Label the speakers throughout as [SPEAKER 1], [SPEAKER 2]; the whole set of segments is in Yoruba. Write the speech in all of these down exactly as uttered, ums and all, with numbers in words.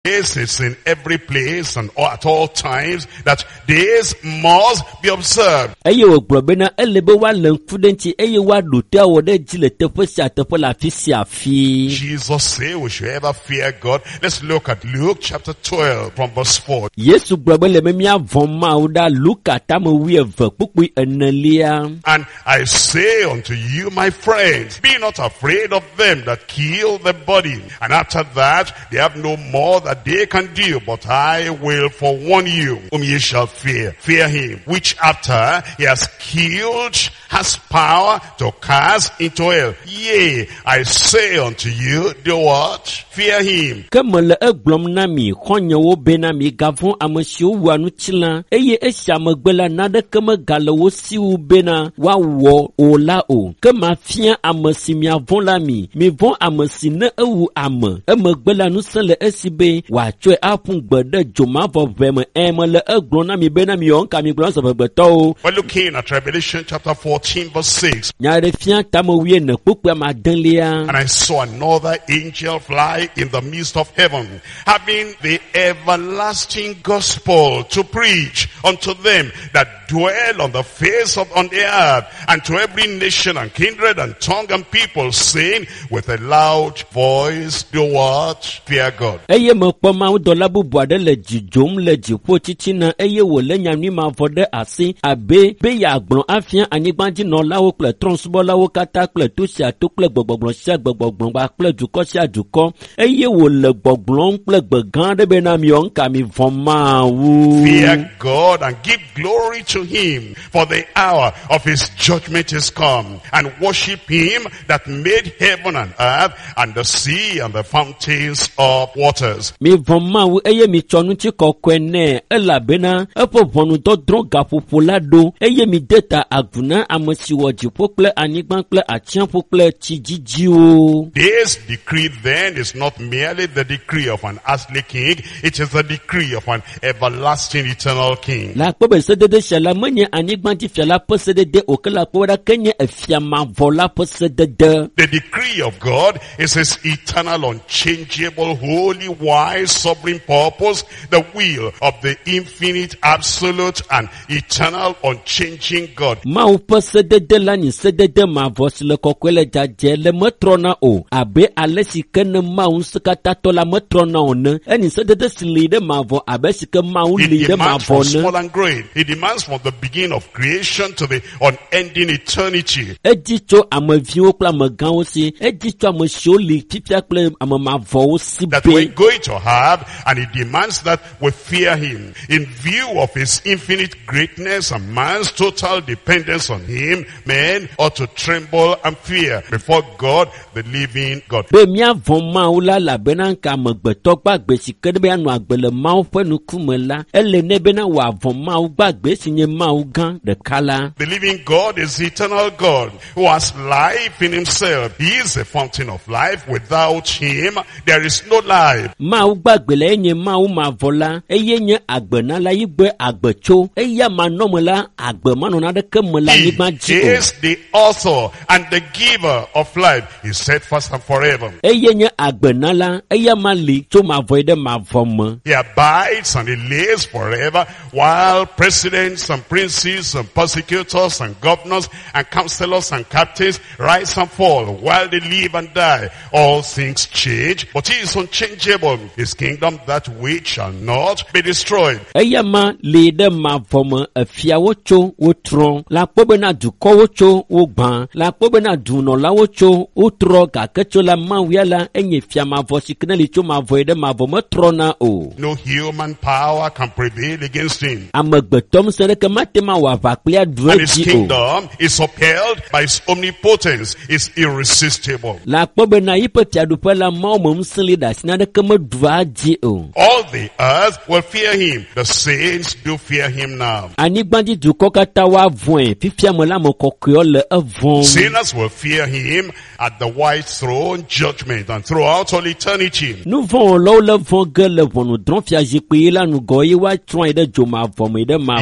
[SPEAKER 1] This is in every place and at all times that this must be observed.
[SPEAKER 2] Ayo globena elebe wa lenfudenti ayo wa dote wode jile tepo sia tepo la fi sia fi.
[SPEAKER 1] Jesus say we should ever fear God. Let's look at Luke chapter twelve from verse four.
[SPEAKER 2] Yesu globele me mia voma uda Luka tamu wi eve pukui enelia.
[SPEAKER 1] And I say unto you, my friends, be not afraid of them that kill the body, and after that they have no more that they can do, but I will forewarn you whom ye shall fear. Fear him, which after he has killed has power to cast into hell. Yea, I say unto you, do what? Fear him.
[SPEAKER 2] Kamele eglom nami, konye wo benami gavon amesio wanu chila, eye esha megbela nade keme gale wo si u bena, wa wo o la o. Kema fien amesi mi avon lami, mi von amesi ne ewu ame, e megbela nu sen le esibe, wa chwe apun gbede joma vo veme, e me le eglom nami benami yon kami glon se bebeto.
[SPEAKER 1] We're looking at Revelation chapter fourteen verse six.
[SPEAKER 2] Nyare fien tamo wie ne pukwe ma denlia.
[SPEAKER 1] And I saw another angel fly in the midst of heaven, having the everlasting gospel to preach unto them that dwell on the face of on the earth, and to every nation and kindred and tongue and people, saying with a loud voice, do what? Fear God.
[SPEAKER 2] Eye me poma udola bubuade le jijom le jipo chichina eye wo le nyami ma vode asi abe be ya agbon afian anigbanji no lawo ple tronsubo lawo kata ple tusia to ple gbogbogbon sia gbogbogbon ba ple duko sia duko eye wo le gbogblon ple gbegan de be na mi on ka mi voma wu.
[SPEAKER 1] Fear God and give glory to him, for the hour of his judgment is come, and worship him that made heaven and earth and the sea and the fountains of waters.
[SPEAKER 2] Mi voma wu eye mi chonu ti kokwene ela bena epo vonu do droga populado eye mi data aguna amasi woji pople anigban ple atian pople chijiji o.
[SPEAKER 1] This decree then is not merely the decree of an earthly king, it is the decree of an everlasting eternal king.
[SPEAKER 2] La pobe se de shala menye anigban ti fiala posede de okela poda kenye efiama vola posede de.
[SPEAKER 1] The decree of God is his eternal, unchangeable, holy, wise, sovereign purpose, the will of the infinite, absolute, and eternal, unchanging God.
[SPEAKER 2] Ma posede de la ni sede de ma vos le kokwele jaje le metrona o abe alesi ken ma unskata to la metrona on eni sede de sili de ma vo abe sike ma uli de ma vo
[SPEAKER 1] ne. Small and great. He demands from the beginning of creation to the unending eternity.
[SPEAKER 2] Edicho amavio kla magan osi edicho amasholi pipia kla amamavo si
[SPEAKER 1] that we're going to have, and he demands that we fear him in view of his infinite greatness and man's total dependence on him. Men ought to tremble and fear before God, the living God.
[SPEAKER 2] Be mia voma ula la benanka magbeto gbagbe sikebe anu agbele ma ofenu kumela ele nebena wa voma gbagbe sinye ma ugan de kala.
[SPEAKER 1] The living God is the eternal God who has life in himself. He is a fountain of life. Without him there is no life.
[SPEAKER 2] Ma gbagbe le enye ma u ma vola eye nye agbena la yigbe agbecho eya ma nomola agbe manona de kemela
[SPEAKER 1] He
[SPEAKER 2] yigba ji.
[SPEAKER 1] is the author and the giver of life. He said first and forever.
[SPEAKER 2] Eye nye agbena la eya ma li to ma voide ma vom.
[SPEAKER 1] He abides and he lives forever, while presidents and princes and persecutors and governors and counselors and captains rise and fall, while they live and die. All things change, but he is unchangeable. His kingdom, that which shall not be destroyed.
[SPEAKER 2] Eya ma li de ma vom afia wocho wotron la pobe na duko wocho wogban la pobe na duno la wocho utro ka kecho la ma wiala enye fia ma vosi kneli cho ma voide ma vom trona o.
[SPEAKER 1] No human power can prevail against him.
[SPEAKER 2] Amagbetom sere ke matema wa vaklia
[SPEAKER 1] And his
[SPEAKER 2] dweji o.
[SPEAKER 1] kingdom is upheld by his omnipotence, is irresistible.
[SPEAKER 2] La pobe na ipeti adupe la ma o msili da sinade ke me dwaji o.
[SPEAKER 1] All the earth will fear him. The saints do fear him now.
[SPEAKER 2] Anigbanji duko kata wa voin fifia mo la mo kokyo le evon.
[SPEAKER 1] Sinners will fear him at the white throne judgment and throughout all eternity.
[SPEAKER 2] Nou von lo le von ge le von nou dron fia jikwe la nou goye wa tron ide jo ma vom ide ma vom.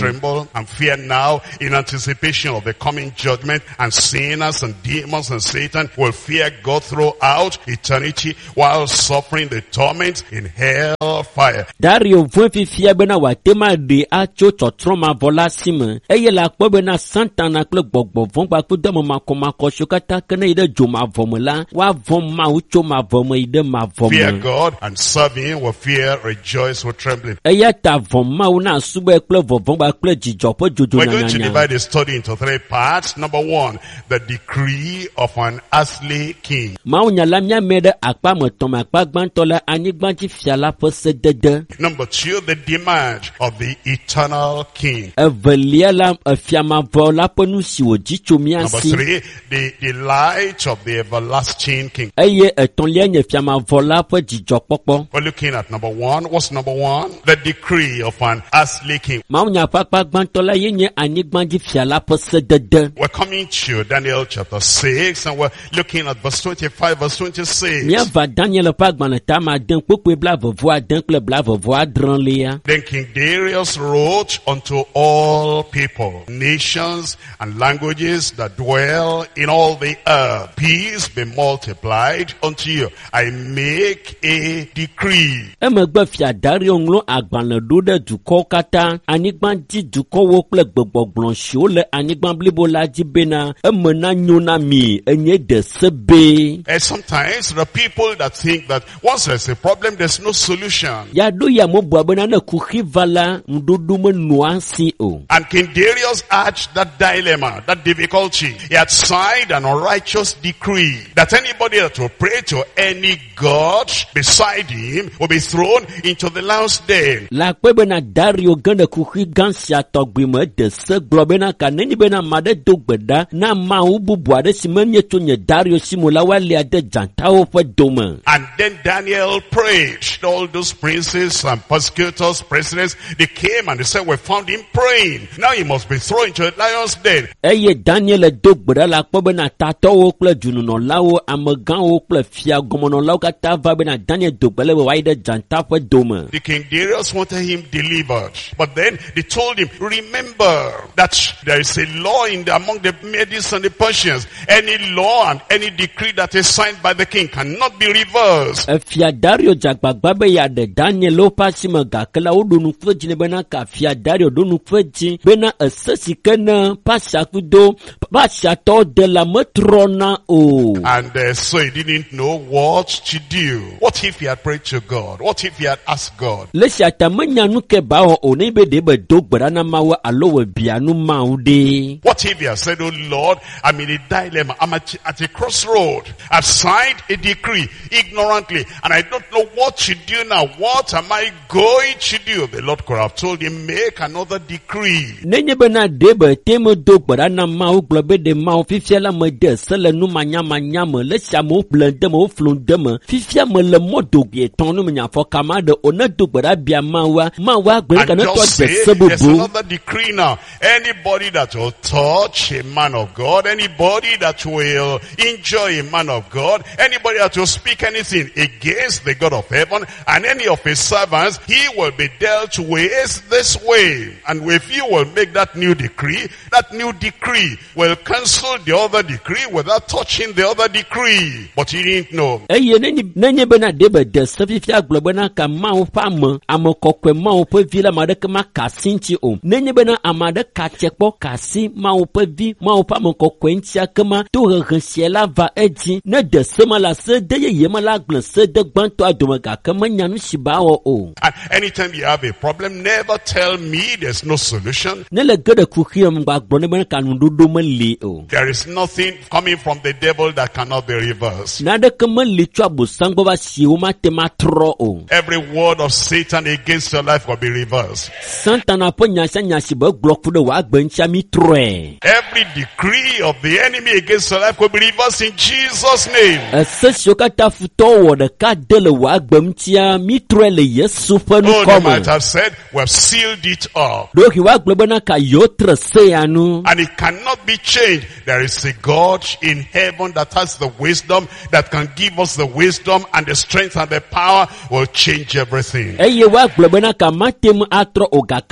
[SPEAKER 1] tremble and fear now in anticipation of the coming judgment, and sinners and demons and Satan will fear God throughout eternity while suffering the torment in hell fire.
[SPEAKER 2] Dario vwen fifia bena wa tema de acho chotroma vola sime. Eye la kpo bena santana kle gbogbo von ba ku demo ma koma ko shokata kene ide joma vomela wa vom ma ucho ma vom ide ma vom.
[SPEAKER 1] Fear God and serve him with fear, rejoice with trembling.
[SPEAKER 2] Eye ta vom ma una sube kle vovon ba kle jijopo jojo
[SPEAKER 1] We're
[SPEAKER 2] na
[SPEAKER 1] going to
[SPEAKER 2] nya.
[SPEAKER 1] divide the study into three parts. Number one, the decree of an earthly king.
[SPEAKER 2] Ma unya la mia mede akpa moton ma akpa gbantola anigbanti fiala pose dede.
[SPEAKER 1] Number two, the demand of the eternal king.
[SPEAKER 2] Evelia la fiama vola ponu si ojicho
[SPEAKER 1] Number
[SPEAKER 2] miasi.
[SPEAKER 1] three, the, the light of the everlasting king.
[SPEAKER 2] Eye etonlia nye fiama vola po jijopokpo.
[SPEAKER 1] We're looking at number one. What's number one? The decree of an earthly king.
[SPEAKER 2] Ma unya pakpa gbantola ye nye anigbanti fiala pose dede.
[SPEAKER 1] We're coming to Daniel chapter six, and we're looking at verse twenty-five, verse twenty-six.
[SPEAKER 2] Mia va Daniel pa gbanata ma den kpokwe bla vovoa den kle bla vovoa dran lia.
[SPEAKER 1] Then King Darius wrote unto all people, nations, and languages that dwell in all the earth, peace be multiplied unto you. I make a decree.
[SPEAKER 2] Emegbe fia Dario nglo agbale do de duko kata anigban di duko wo kple gbogbogbon sio le anigban blibo la di bena emena nyona mi enye de sebe.
[SPEAKER 1] And sometimes there are people that think that once there's a problem, there's no solution.
[SPEAKER 2] Ya do ya mo bua bena na kuhi vala ndudu me nuansi o.
[SPEAKER 1] And King Darius had that dilemma, that difficulty. He had signed an unrighteous decree that anybody that will pray to any god beside him will be thrown into the lion's den.
[SPEAKER 2] La kwe bena Dario ganda kuhi gansia togbi me de se glo bena ka neni bena made dogbeda na ma ubu bua de si menye to nye Dario simula wali ade jantao fe dome.
[SPEAKER 1] And then Daniel prayed. All those princes and persecutors, presidents, they came and they said, we found him praying. Now he must be thrown into the lion's den.
[SPEAKER 2] Eye Daniel dogbeda la kwe bena tato wo kple jununo lao amegan wo kple fia gomono lao kata va bena Daniel dogbele we waide janta fe dome.
[SPEAKER 1] The King Darius wanted him delivered. But then they told him, remember that there is a law in the, among the Medes and the Persians. Any law and any decree that is signed by the king cannot be reversed.
[SPEAKER 2] Fia Dario jagbagba be ya de Daniel lo pasi me gakela wo do nu kweji ne bena ka fia Dario do nu kweji bena esesi kena pasa kudo pasa to de la metrona o.
[SPEAKER 1] And uh, so he didn't know what to do. What if he had prayed to God? What if he had asked God?
[SPEAKER 2] Le shata menya nu ke ba o ne be de be dogbara na mawa alo we bianu maude.
[SPEAKER 1] What if he had said, oh Lord, I'm in a dilemma. I'm at, at a crossroad. I've signed a decree ignorantly and I don't know what to do now. What am I going to do? The Lord could have told him, make another decree.
[SPEAKER 2] Nenye bena debe teme dogbara na mau globe de mau fifia la me de sele nu manya manya me le shamo blende me flonde me fifia me le modo ye tonu me nya fo kama de ona dogbara bia mawa mawa gbe
[SPEAKER 1] And
[SPEAKER 2] kana to
[SPEAKER 1] just
[SPEAKER 2] de
[SPEAKER 1] say, there's
[SPEAKER 2] sebubu.
[SPEAKER 1] another decree now. Anybody that will touch a man of God, anybody that will injure a man of God, anybody that will speak anything against the God of heaven and any of his servants, he will be dealt with this way. And if you will make that new decree, that new decree will cancel the other decree without touching the other decree. But he didn't know.
[SPEAKER 2] Eye nenye nenye bena debe de se fifia globe na ka mau pa me amokokwe mau pe vila made ke ma kasinti o. Nenye bena amade ka chekpo kasi mau pe vi mau pa me kokwe ntia kema to regensiela va eji ne de sema la se de ye yema la gble se de gbanto adoma ga kema nyanu shiba o o.
[SPEAKER 1] And anytime you have a problem, never tell me there's no solution.
[SPEAKER 2] Ne le gede kukhia mba gbone bena kanundu do me le o.
[SPEAKER 1] There is nothing coming from the devil that cannot be reversed.
[SPEAKER 2] Na de kema le twa bosangbo ba si o ma te ma tro o.
[SPEAKER 1] Every word of Satan against your life will be reversed.
[SPEAKER 2] Santana po nyasa nyasi ba gloku de wa gbencha mi troe.
[SPEAKER 1] Every decree of the enemy against your life will be reversed in Jesus' name.
[SPEAKER 2] Esesio kata futo wo de ka dele wa gbemtia mi troe le Yesu fa nu
[SPEAKER 1] Oh, they might
[SPEAKER 2] komo.
[SPEAKER 1] have said, we have sealed it up.
[SPEAKER 2] Do ki wa globe na ka yo trese anu.
[SPEAKER 1] And it cannot be changed. There is a God in heaven that has the wisdom, that can give us the wisdom and the strength and the power will change everything.
[SPEAKER 2] Eye wa globe na ka matem atro oga ke me gble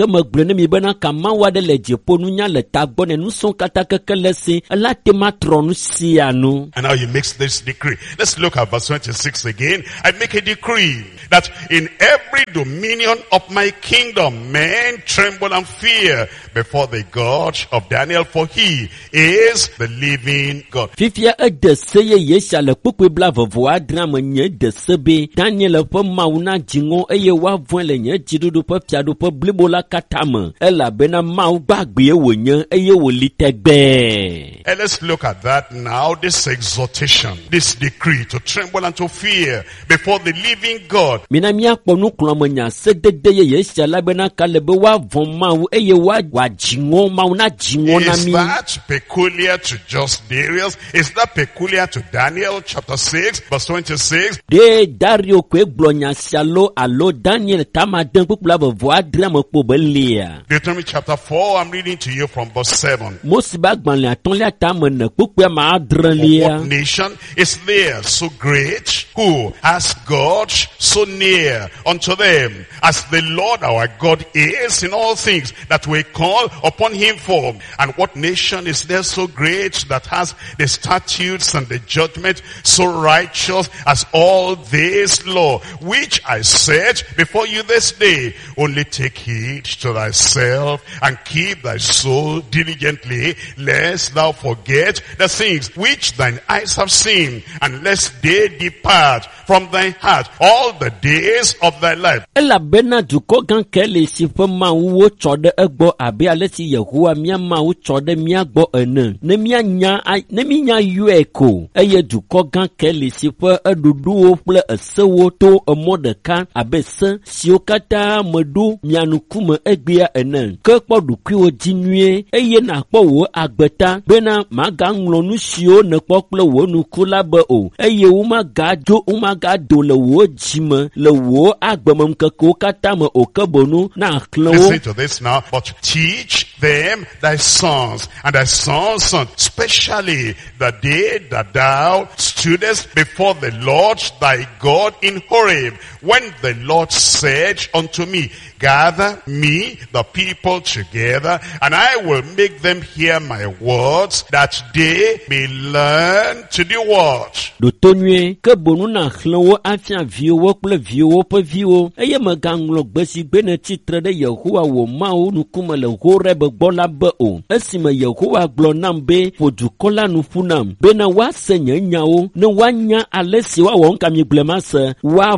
[SPEAKER 2] gblɔ ne mi bena kamawa ɖe le dziƒo nunya le tagbɔ ne nusɔ katã keke le si ela tema trɔ nu sia nu.
[SPEAKER 1] And now he makes this decree. Let's look at verse twenty-six again. I make a decree that in every dominion of my kingdom men tremble and fear before the God of Daniel, for he is the living God.
[SPEAKER 2] Fifia ede se ye yesia le kpukpe bla vovo adra me nye de se be Daniel ƒe mawu na dziŋɔ eye woavɔe le nye dziɖuɖu ƒe fiaɖuƒe blibo la katã me elabena mawu gbagbe wònye eye wòli tegbee.
[SPEAKER 1] And let's look at that now, this exhortation, this decree to tremble and to fear before the living God.
[SPEAKER 2] Mina miakpɔ nuklɔme nya sedede ye yesia la bena kale be woavɔ mawu eye woawa dziŋɔ mawu na dziŋɔ na
[SPEAKER 1] Is
[SPEAKER 2] mi.
[SPEAKER 1] that peculiar to just Darius? Is that peculiar to Daniel chapter six verse twenty-six?
[SPEAKER 2] De Dario koe gblɔ nya sia lo alo Daniel tama den kpukpu la vovo adre me kpo be lia.
[SPEAKER 1] Deuteronomy chapter four, I'm reading to you from verse seven.
[SPEAKER 2] Mose ba gbalẽ atɔ̃lia tame ne kpukpua ma adre
[SPEAKER 1] Of
[SPEAKER 2] lia.
[SPEAKER 1] what nation is there so great, who has God so near unto them, as the Lord our God is in all things that we call upon him for? And what nation is there so great that has the statutes and the judgment so righteous as all this law, which I set before you this day? Only take heed to thyself and keep thy soul diligently, lest thou forget the things which thine eyes have seen, and lest they depart from thy heart all the days of thy life.
[SPEAKER 2] Elabena dukɔ gã ke le si ƒe mawu wotsɔ ɖe egbɔ abe ale si Yehowa mía mawu tsɔ ɖe mía gbɔ ene. Ne míanya ne mínya yɔe ko eye dukɔ gã ke le si ƒe eɖuɖuwo kple esewo to emɔ ɖeka abe se siwo katã meɖo mia ŋkume egbea ene. Ke kpɔ ɖokuiwo dzi nyuie eye nàkpɔ wò agbeta bena magaŋlɔ nu siwo nèkpɔ kple wò nuku la be o eye womagadzo womagado le wò dzime le wò agbememkekewo katã me o ke bonu na xlẽ wo.
[SPEAKER 1] Listen to this now. But teach them thy sons and thy sons' sons, especially the day that thou stoodest before the Lord thy God in Horeb, when the Lord said unto me, gather me the people together, and I will make them hear my words, that they may learn to do what?
[SPEAKER 2] Ɖoto nyuie ke bonu na xlẽ wo afia viwo kple viwo ƒe viwo eye megaŋlɔ gbe si gbe ne tsitre ɖe Yehowa wò Mawu ŋkume le Horeb gbɔ la be o. Esime Yehowa gblɔ nam be ƒo dukɔ la nu ƒu nam bena woase nye nyawo ne woanya ale si woawɔ ŋka mi gblẽ ma se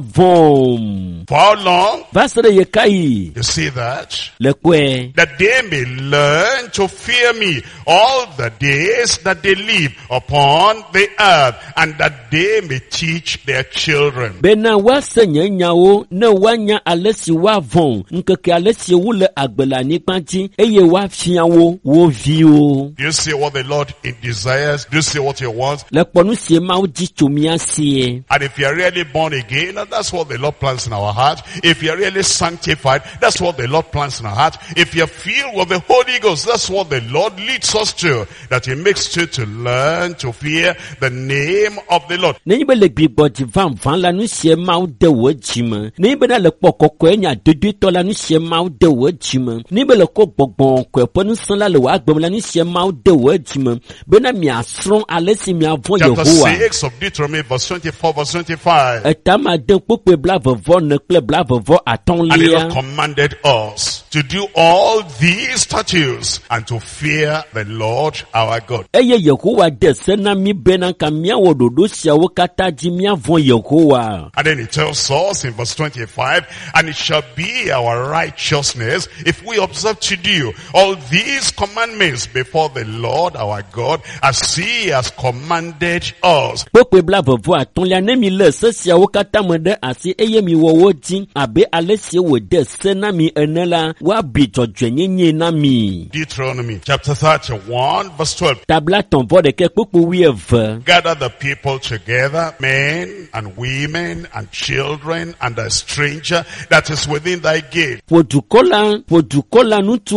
[SPEAKER 2] woavɔm.
[SPEAKER 1] For how long?
[SPEAKER 2] Va se ɖe ye ka yi.
[SPEAKER 1] You see that?
[SPEAKER 2] Le kɔe.
[SPEAKER 1] That they may learn to fear me all the days that they live upon the earth, and that they may teach their children.
[SPEAKER 2] Bena woase nye nyawo ne woanya ale si woavɔm ŋkeke ale si wole agbe le anyigba dzi eye woafia wo wo viwo.
[SPEAKER 1] Do you see what the Lord desires? Do you see what he wants?
[SPEAKER 2] Le kpɔ nu si Mawu dzi tso mía sie.
[SPEAKER 1] And if you're really born again, that's what the Lord plants in our heart. If you're really sanctified, that's what the Lord plants in our heart. If you're filled with the Holy Ghost, that's what the Lord leads us to. That he makes you to learn to fear the name of the Lord.
[SPEAKER 2] Nenyi be le gbigbɔ dzi vam vam la nu sie Mawu de wo dzime. Nenyi be na le kpɔ kɔkɔe nya dodoetɔ la nu sie Mawu de wo dzime. Nenyi be le kɔ gbɔgbɔ kɔe ƒe nusẽ la le wo agbem la nu sie Mawu de wo dzime. Bena miasrɔ̃ ale si miavɔ̃
[SPEAKER 1] Chapter
[SPEAKER 2] Yehowa.
[SPEAKER 1] six of Deuteronomy, verse twenty-four, verse twenty-five.
[SPEAKER 2] Etama de kpukpe bla vevɔ ne kple bla vevɔ
[SPEAKER 1] And the Lord
[SPEAKER 2] atɔ̃lia.
[SPEAKER 1] commanded us to do all these statutes and to fear the Lord our God.
[SPEAKER 2] Eye Yehowa de se na mi bena ka miawɔ ɖoɖo siawo katã dzi miavɔ̃ Yehowa.
[SPEAKER 1] And then it tells us in verse twenty-five, and it shall be our righteousness if we observe to do all these commandments before the Lord our God, as he has commanded us.
[SPEAKER 2] Kpukpe bla vevɔ atɔ̃lia ne mi le se siawo katã me ɖe asi eye mi wɔ wo dzi abe ale si wòde se na mi ene la woabi dzɔdzɔenyenye na mi.
[SPEAKER 1] Deuteronomy chapter thirty-one, verse twelve.
[SPEAKER 2] Tabla tɔ̃ vɔ ɖeke kpukpu wuieve.
[SPEAKER 1] Gather the people together, men and women and children and a stranger that is within thy gate.
[SPEAKER 2] Ƒo dukɔ la ƒo dukɔ la ŋutsuwo kple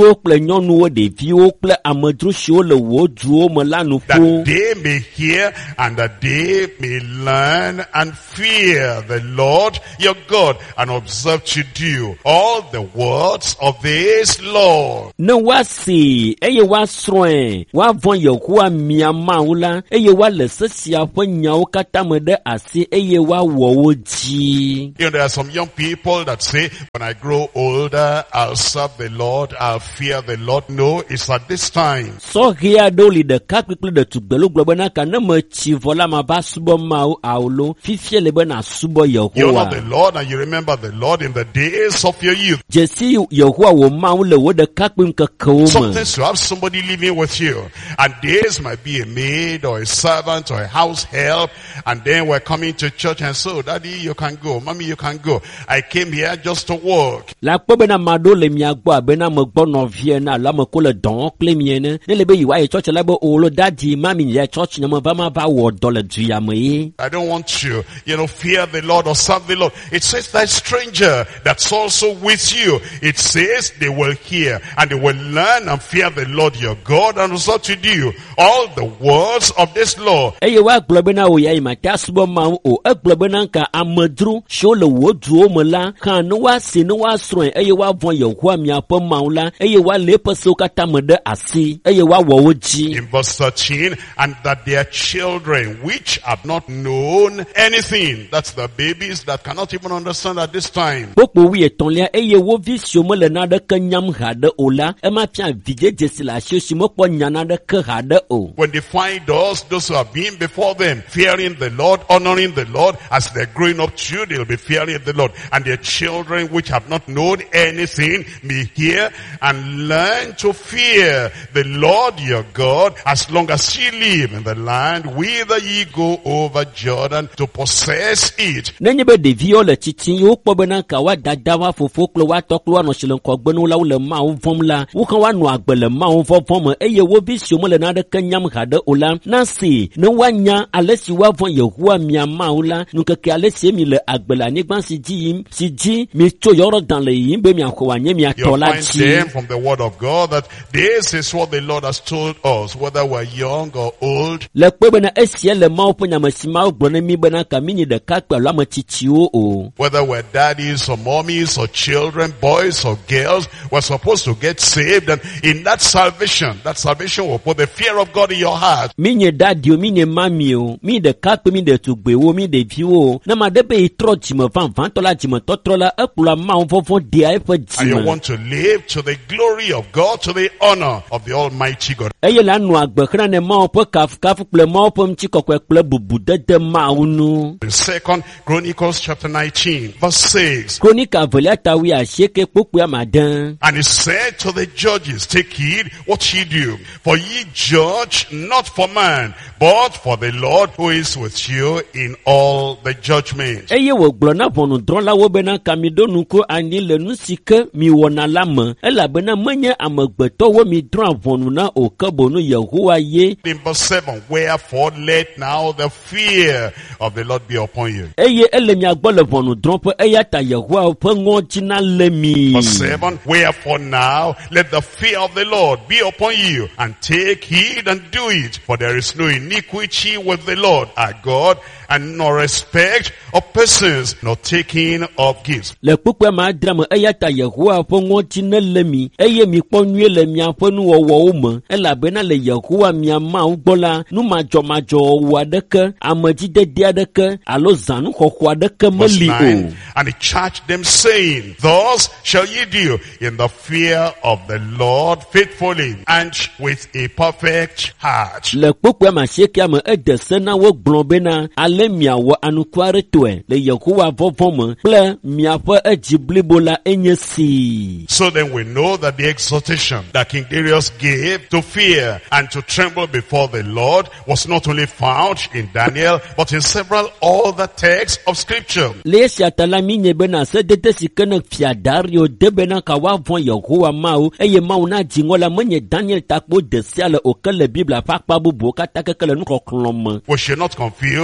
[SPEAKER 2] nyɔnuwo ɖeviwo kple amedzro siwo le wò duwo me la nu
[SPEAKER 1] that
[SPEAKER 2] ƒo.
[SPEAKER 1] they may hear and that they may learn and fear the Lord your God and observe to do all the words of this law.
[SPEAKER 2] Ne woase eye woasrɔ̃e woavɔ̃ Yehowa mia Mawu la eye woale se sia ƒe nyawo katã me ɖe asi eye woawɔ wo dzi.
[SPEAKER 1] You know, there are some young people that say, when I grow older, I'll serve the Lord, I'll fear the Lord. No, it's at this time.
[SPEAKER 2] Sɔhɛ aɖewo li ɖekakpui kple ɖetugbelo gblɔ bena ka ne metsi vɔ la mava subɔ Mawu awolo fifia le be nasubɔ
[SPEAKER 1] You know the
[SPEAKER 2] Yehowa.
[SPEAKER 1] Lord and you remember the Lord in the days of your youth.
[SPEAKER 2] Dzesi Yehowa wò Mawu le wo ɖekakpui ŋkekewo me.
[SPEAKER 1] Sometimes you have somebody living with you, and this might be a maid or a servant or a house help, and then we're coming to church and so, Daddy, you can go, Mommy, you can go. I came here just to work.
[SPEAKER 2] La kpɔ bena maɖo le mia gbɔ abena megbɔ nɔvia na alo ame ko le dɔ kple mie ne. Ne le be yewoayi tsɔtsi la be o lo dadi mami yi tsɔtsi ne me va ma va wɔ dɔ le du ya me ye.
[SPEAKER 1] I don't want you, you know, fear the Lord or serve the Lord. It says that stranger that's also with you. It says they will hear and they will learn and fear the Lord your God and resort to do all the words of this law.
[SPEAKER 2] Eye wa gblɔ bena o ya yi ma ta subɔ Mawu o. Egblɔ bena nka amedzro siwo le wo duwo me la kan ne woase ne woasrɔ̃e eye woavɔ̃ Yehowa miaƒe Mawu la eye woalé eƒe sewo katã me ɖe asi eye woawɔ wo dzi.
[SPEAKER 1] In verse thirteen, and that their children which have not known anything, that's the babies that cannot even understand at this time.
[SPEAKER 2] Kpokpo wi etɔ̃lia eye wo vi siwo mele naɖeke nyam haɖe o la ema fia vidzedze si le asiwo si mekpɔ nya naɖeke haɖe o.
[SPEAKER 1] When they find us, those who have been before them, fearing the Lord, honoring the Lord, as they're growing up too, they'll be fearing the Lord. And their children which have not known anything may hear and learn to fear the Lord your God as long as ye live in the land whither ye go over Jordan to possess it.
[SPEAKER 2] Nenye be ɖeviwo le tsitsi ye wokpɔ bena ka wa dada wa fofo kple wa tɔ kple wa nɔ si le ŋgɔgbe na wo la wo le Mawu vɔ̃m la wokan woanɔ agbe le Mawu vɔvɔ̃ me eye wo vi siwo mele naɖeke nyam haɖe o la na se ne woanya ale si woavɔ̃ Yehowa mia Mawu la ŋkeke ale si mi le agbe le anyigba si dzi yim si dzi mi tso Yɔrɔdan le yiyim be miaxɔ wòanye mia
[SPEAKER 1] You'll
[SPEAKER 2] tɔ la
[SPEAKER 1] find
[SPEAKER 2] dzi.
[SPEAKER 1] them from the word of God that this is what the Lord has told us, whether we're young or old.
[SPEAKER 2] Le kpe bena esia le Mawu ƒe nyame si Mawu gblɔ ne mi bena ka mi nye ɖekakpui alo ame tsitsiwo o.
[SPEAKER 1] Whether we're daddies or mommies or children, boys or girls, we're supposed to get saved. And in that salvation, that salvation will put the fear of God in your heart.
[SPEAKER 2] Mi nye dadi o, mi nye mami o, mi ɖekakpui, mi ɖetugbewo, mi ɖeviwo o. Ne ma ɖe be trɔ dzime vavãtɔ la dzimetɔtrɔ la ekplɔa Mawu vɔvɔ̃ dea eƒe
[SPEAKER 1] And you
[SPEAKER 2] dzime.
[SPEAKER 1] want to live to the glory of God, to the honor of the Almighty God.
[SPEAKER 2] Eye la nɔ agbe xlã ne Mawu ƒe kafukafu kple Mawu ƒe ŋutikɔkɔe kple bubudede Mawu nu.
[SPEAKER 1] In Second Chronicles chapter nineteen, verse six.
[SPEAKER 2] Kronika velia tawi asieke kpokpoe amade.
[SPEAKER 1] And he said to the judges, take heed what ye do, for ye judge not for man, but for the Lord who is with you in all the judgment.
[SPEAKER 2] Eye wògblɔ na ʋɔnudrɔ̃lawo bena ka mi ɖo nuku anyi le nu si ke mi wɔna la me, elabena menye amegbetɔwo mi drɔ̃a ʋɔnu na o ke bonu Yehowa ye.
[SPEAKER 1] In verse seven, wherefore let now the fear of the Lord be upon you.
[SPEAKER 2] Eye ele mia gbɔ le ʋɔnudrɔ̃ƒe eya ta Yehowa ƒe ŋɔdzi na le mi.
[SPEAKER 1] Verse seven, wherefore now let the fear of the Lord be upon you, and take heed and do it, for there is no iniquity with the Lord our God, and no respect of persons, nor taking of gifts.
[SPEAKER 2] Le kpukpe ma adra me eya ta Yehowa ƒe ŋɔdzi ne le mi, eye mi kpɔ nyuie le miaƒe nuwɔwɔwo me, elabena le Yehowa mia Mawu gbɔ la, nu madzɔmadzɔwɔwɔ aɖeke, amedzidede aɖeke, alo zãnuxɔxɔ aɖeke
[SPEAKER 1] Verse
[SPEAKER 2] meli
[SPEAKER 1] nine,
[SPEAKER 2] o.
[SPEAKER 1] and he charged them saying, thus shall ye do in the fear of the Lord faithfully and with a perfect heart.
[SPEAKER 2] Le kpukpe ma asiekea me ede se na wo gblɔ bena ale miawɔ anuku aɖe tɔe le Yehowa vɔvɔ̃ me kple miaƒe edzi blibo la enye si.
[SPEAKER 1] So then we know that the exhortation that King Darius gave to fear and to tremble before the Lord was not only found in Daniel, but in several other texts of scripture.
[SPEAKER 2] Le esia ta la mi nye bena sedede si ke ne fia Dario de bena ka woavɔ̃ Yehowa Mawu eye Mawu na dzi ŋɔ la menye Daniel takpo de sia le o ke le Biblia ƒe akpa bubuwo katã keke le nuxɔxlɔ̃ me.
[SPEAKER 1] We should not confuse the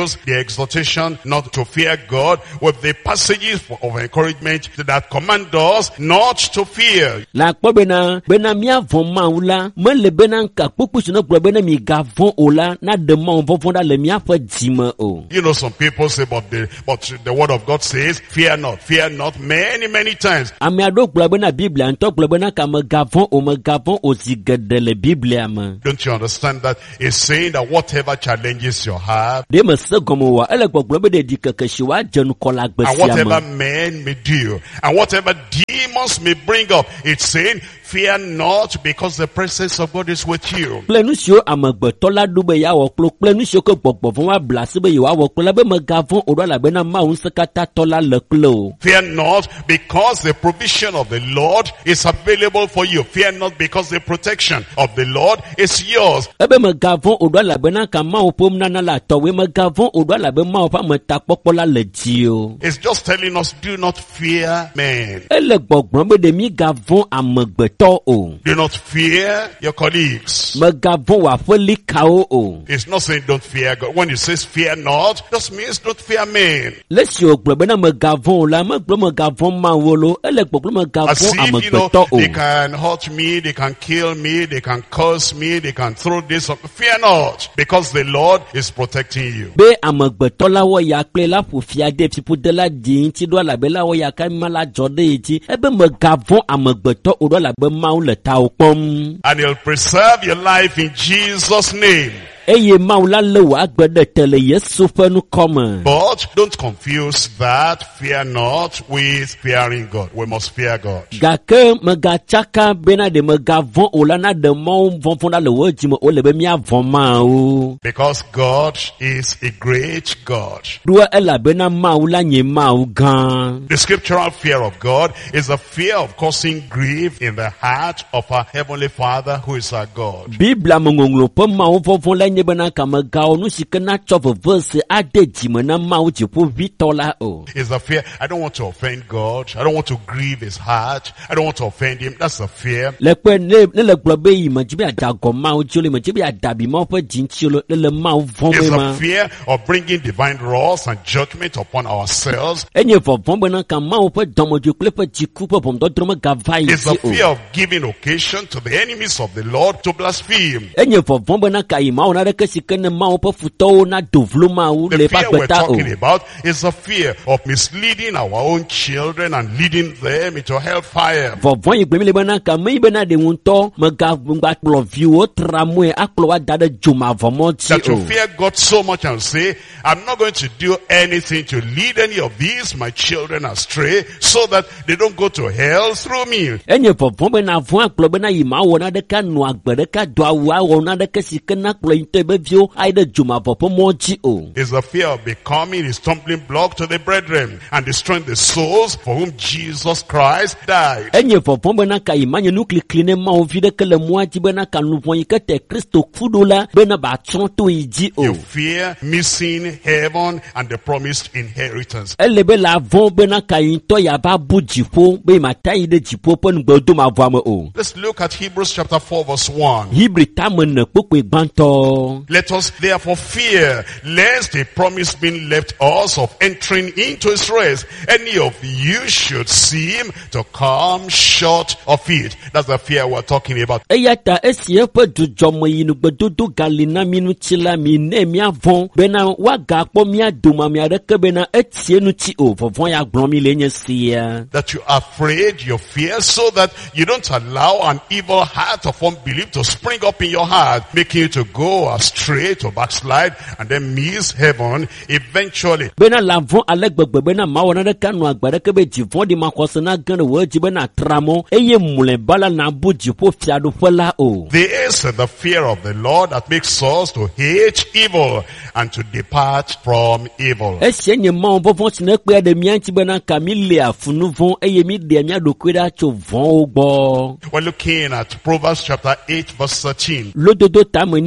[SPEAKER 1] exhortation not to fear God, with the passages of encouragement that command us not to fear.
[SPEAKER 2] La kpo bena bena mia von maula me le bena nka kpukpu no kpo bena mi ga von ola na de ma von von da le mia fa dime o.
[SPEAKER 1] You know, some people say, but the but the word of God says, fear not, fear not, many many times.
[SPEAKER 2] Ami ado kpo bena Biblia nto kpo bena ka me ga von o me ga von o zigede le Biblia ma.
[SPEAKER 1] Don't you understand that it's saying that whatever challenges you have,
[SPEAKER 2] de me se gomo wa ele kpo kpo be de di keke shiwa jenu kola gbesia
[SPEAKER 1] and whatever men may do, and whatever demons may bring up, it's saying, fear not, because the presence of God is with you.
[SPEAKER 2] Plenusio amagbeto la dube ya wo klo plenusio ko gbogbo fun wa blase be ya wo klo be me ga fun odo la be na ma un sekata tola le klo.
[SPEAKER 1] Fear not, because the provision of the Lord is available for you. Fear not, because the protection of the Lord is yours.
[SPEAKER 2] Ebe me ga fun odo la be na ka ma o pom na na la to we me ga fun odo la be ma o pa me ta popo la le ji o.
[SPEAKER 1] It's just telling us, do not fear men.
[SPEAKER 2] Ele gbogbo be de mi ga fun amagbeto o.
[SPEAKER 1] Do not fear your colleagues.
[SPEAKER 2] Me ga fun wa feli ka o.
[SPEAKER 1] It's not saying don't fear God. When it says fear not, just means don't fear men.
[SPEAKER 2] Let's you gbogbo na me ga fun la me gbogbo me ga fun ma wo lo. Ele gbogbo me ga
[SPEAKER 1] As
[SPEAKER 2] fun
[SPEAKER 1] if, you know,
[SPEAKER 2] amagbeto o.
[SPEAKER 1] they can hurt me, they can kill me, they can curse me, they can throw this up. Fear not, because the Lord is protecting you.
[SPEAKER 2] Be amagbeto la wo ya kle la fofia de pipu de la din ti do la be la wo ya ka ma la jode ti ebe me ga fun amagbeto o do la be ma o le ta o pom.
[SPEAKER 1] And he'll preserve your life in Jesus' name.
[SPEAKER 2] Eye ma o la le wa gbede tele Yesu fe nu come.
[SPEAKER 1] But don't confuse that fear not with fearing God. We must fear God.
[SPEAKER 2] Ga ke me ga chaka be na de me ga von o la na de mo von von da le wo ji mo o le be mi avon ma o.
[SPEAKER 1] Because God is a great God.
[SPEAKER 2] Do ela be na ma o la nye ma o gan.
[SPEAKER 1] The scriptural fear of God is the fear of causing grief in the heart of our Heavenly Father who is our God.
[SPEAKER 2] Biblia mo ngonglo pe ma o von von la nye be na ka me ga o nu si ke na chove verse ade ji me na ma o ji po vitola o.
[SPEAKER 1] Is the fear, I don't want to offend God. I don't want to grieve his heart. I don't want to offend him. That's the fear.
[SPEAKER 2] Le pe ne ne le glo be yi ma ji bi adago ma o ji le ma ji bi adabi ma o pe jin chi lo le le ma o von
[SPEAKER 1] It's
[SPEAKER 2] me
[SPEAKER 1] the
[SPEAKER 2] ma.
[SPEAKER 1] fear of bringing divine wrath and judgment upon ourselves.
[SPEAKER 2] Enye vo von be na ka ma o pe domo ju kle pe ji ku pe bom do dro me ga vai
[SPEAKER 1] It's the
[SPEAKER 2] si o.
[SPEAKER 1] fear of giving occasion to the enemies of the Lord to blaspheme.
[SPEAKER 2] Enye vo von be na ka yi ma o na de ke si ke ne ma o pe futo na dovlu ma o
[SPEAKER 1] The
[SPEAKER 2] le pa
[SPEAKER 1] fear we're
[SPEAKER 2] gbeta o.
[SPEAKER 1] talking about is the fear of misleading our own children and leading them into hellfire.
[SPEAKER 2] Vo von yi gbe mi le be na ka me be na de un to me ga gba klo vi o tra mo e aklo wa da de juma vo mo ti
[SPEAKER 1] That you
[SPEAKER 2] o.
[SPEAKER 1] fear God so much and say, I'm not going to do anything to lead any of these, my children, astray, so that they don't go to hell through me.
[SPEAKER 2] Enye vo von be na von aklo be na yi ma wo na de ka nu agbe de ka do awa wo na de ke si ke na klo inte be vi o ai de juma vo po mo ji o.
[SPEAKER 1] Is the fear of becoming a stumbling block to the brethren and destroying the souls for whom Jesus Christ died.
[SPEAKER 2] Enye vo von be na ka yi ma nye nu kli kli ne ma o vi de ke le mo ji be na ka nu von yi ke te Kristo kudo la be na ba tron to yi ji o.
[SPEAKER 1] You fear missing heaven and the promised inheritance.
[SPEAKER 2] Ele be la von be na ka yi to ya ba bu jipo be ma ta yi de jipo pe nu gbe do ma vo am o.
[SPEAKER 1] Let's look at Hebrews chapter four verse one.
[SPEAKER 2] Hebrew ta me ne popo gbanto.
[SPEAKER 1] Let us therefore fear, lest a promise being left us of entering into his rest, any of you should seem to come short of it. That's the fear we're talking about.
[SPEAKER 2] Eya ta esi e pe dujo mo yi nu gbe dodo gali na mi nu chila mi ne mi avon be na wa ga po mi adoma mi areke be na etie nu ti o vovon ya gbon mi le nye sia.
[SPEAKER 1] That you are afraid, you fear, so that you don't allow an evil heart of unbelief to spring up in your heart, making you to go astray, to backslide, and then miss heaven eventually.
[SPEAKER 2] Be na la von ale gbegbe be na ma wona de ka nu agbere ke be jivon di ma kwose na gan wo ji be na tramo eye mule bala na bu jipo fiado fela o.
[SPEAKER 1] This is the fear of the Lord that makes us to hate evil and to depart from evil.
[SPEAKER 2] Esi nye ma on vovon sine pe de mi anti be na ka mi le afunu von eye mi de mi adokweda cho von ogbo.
[SPEAKER 1] We're looking at Proverbs chapter eight verse thirteen.
[SPEAKER 2] Lododo ta mo ni popo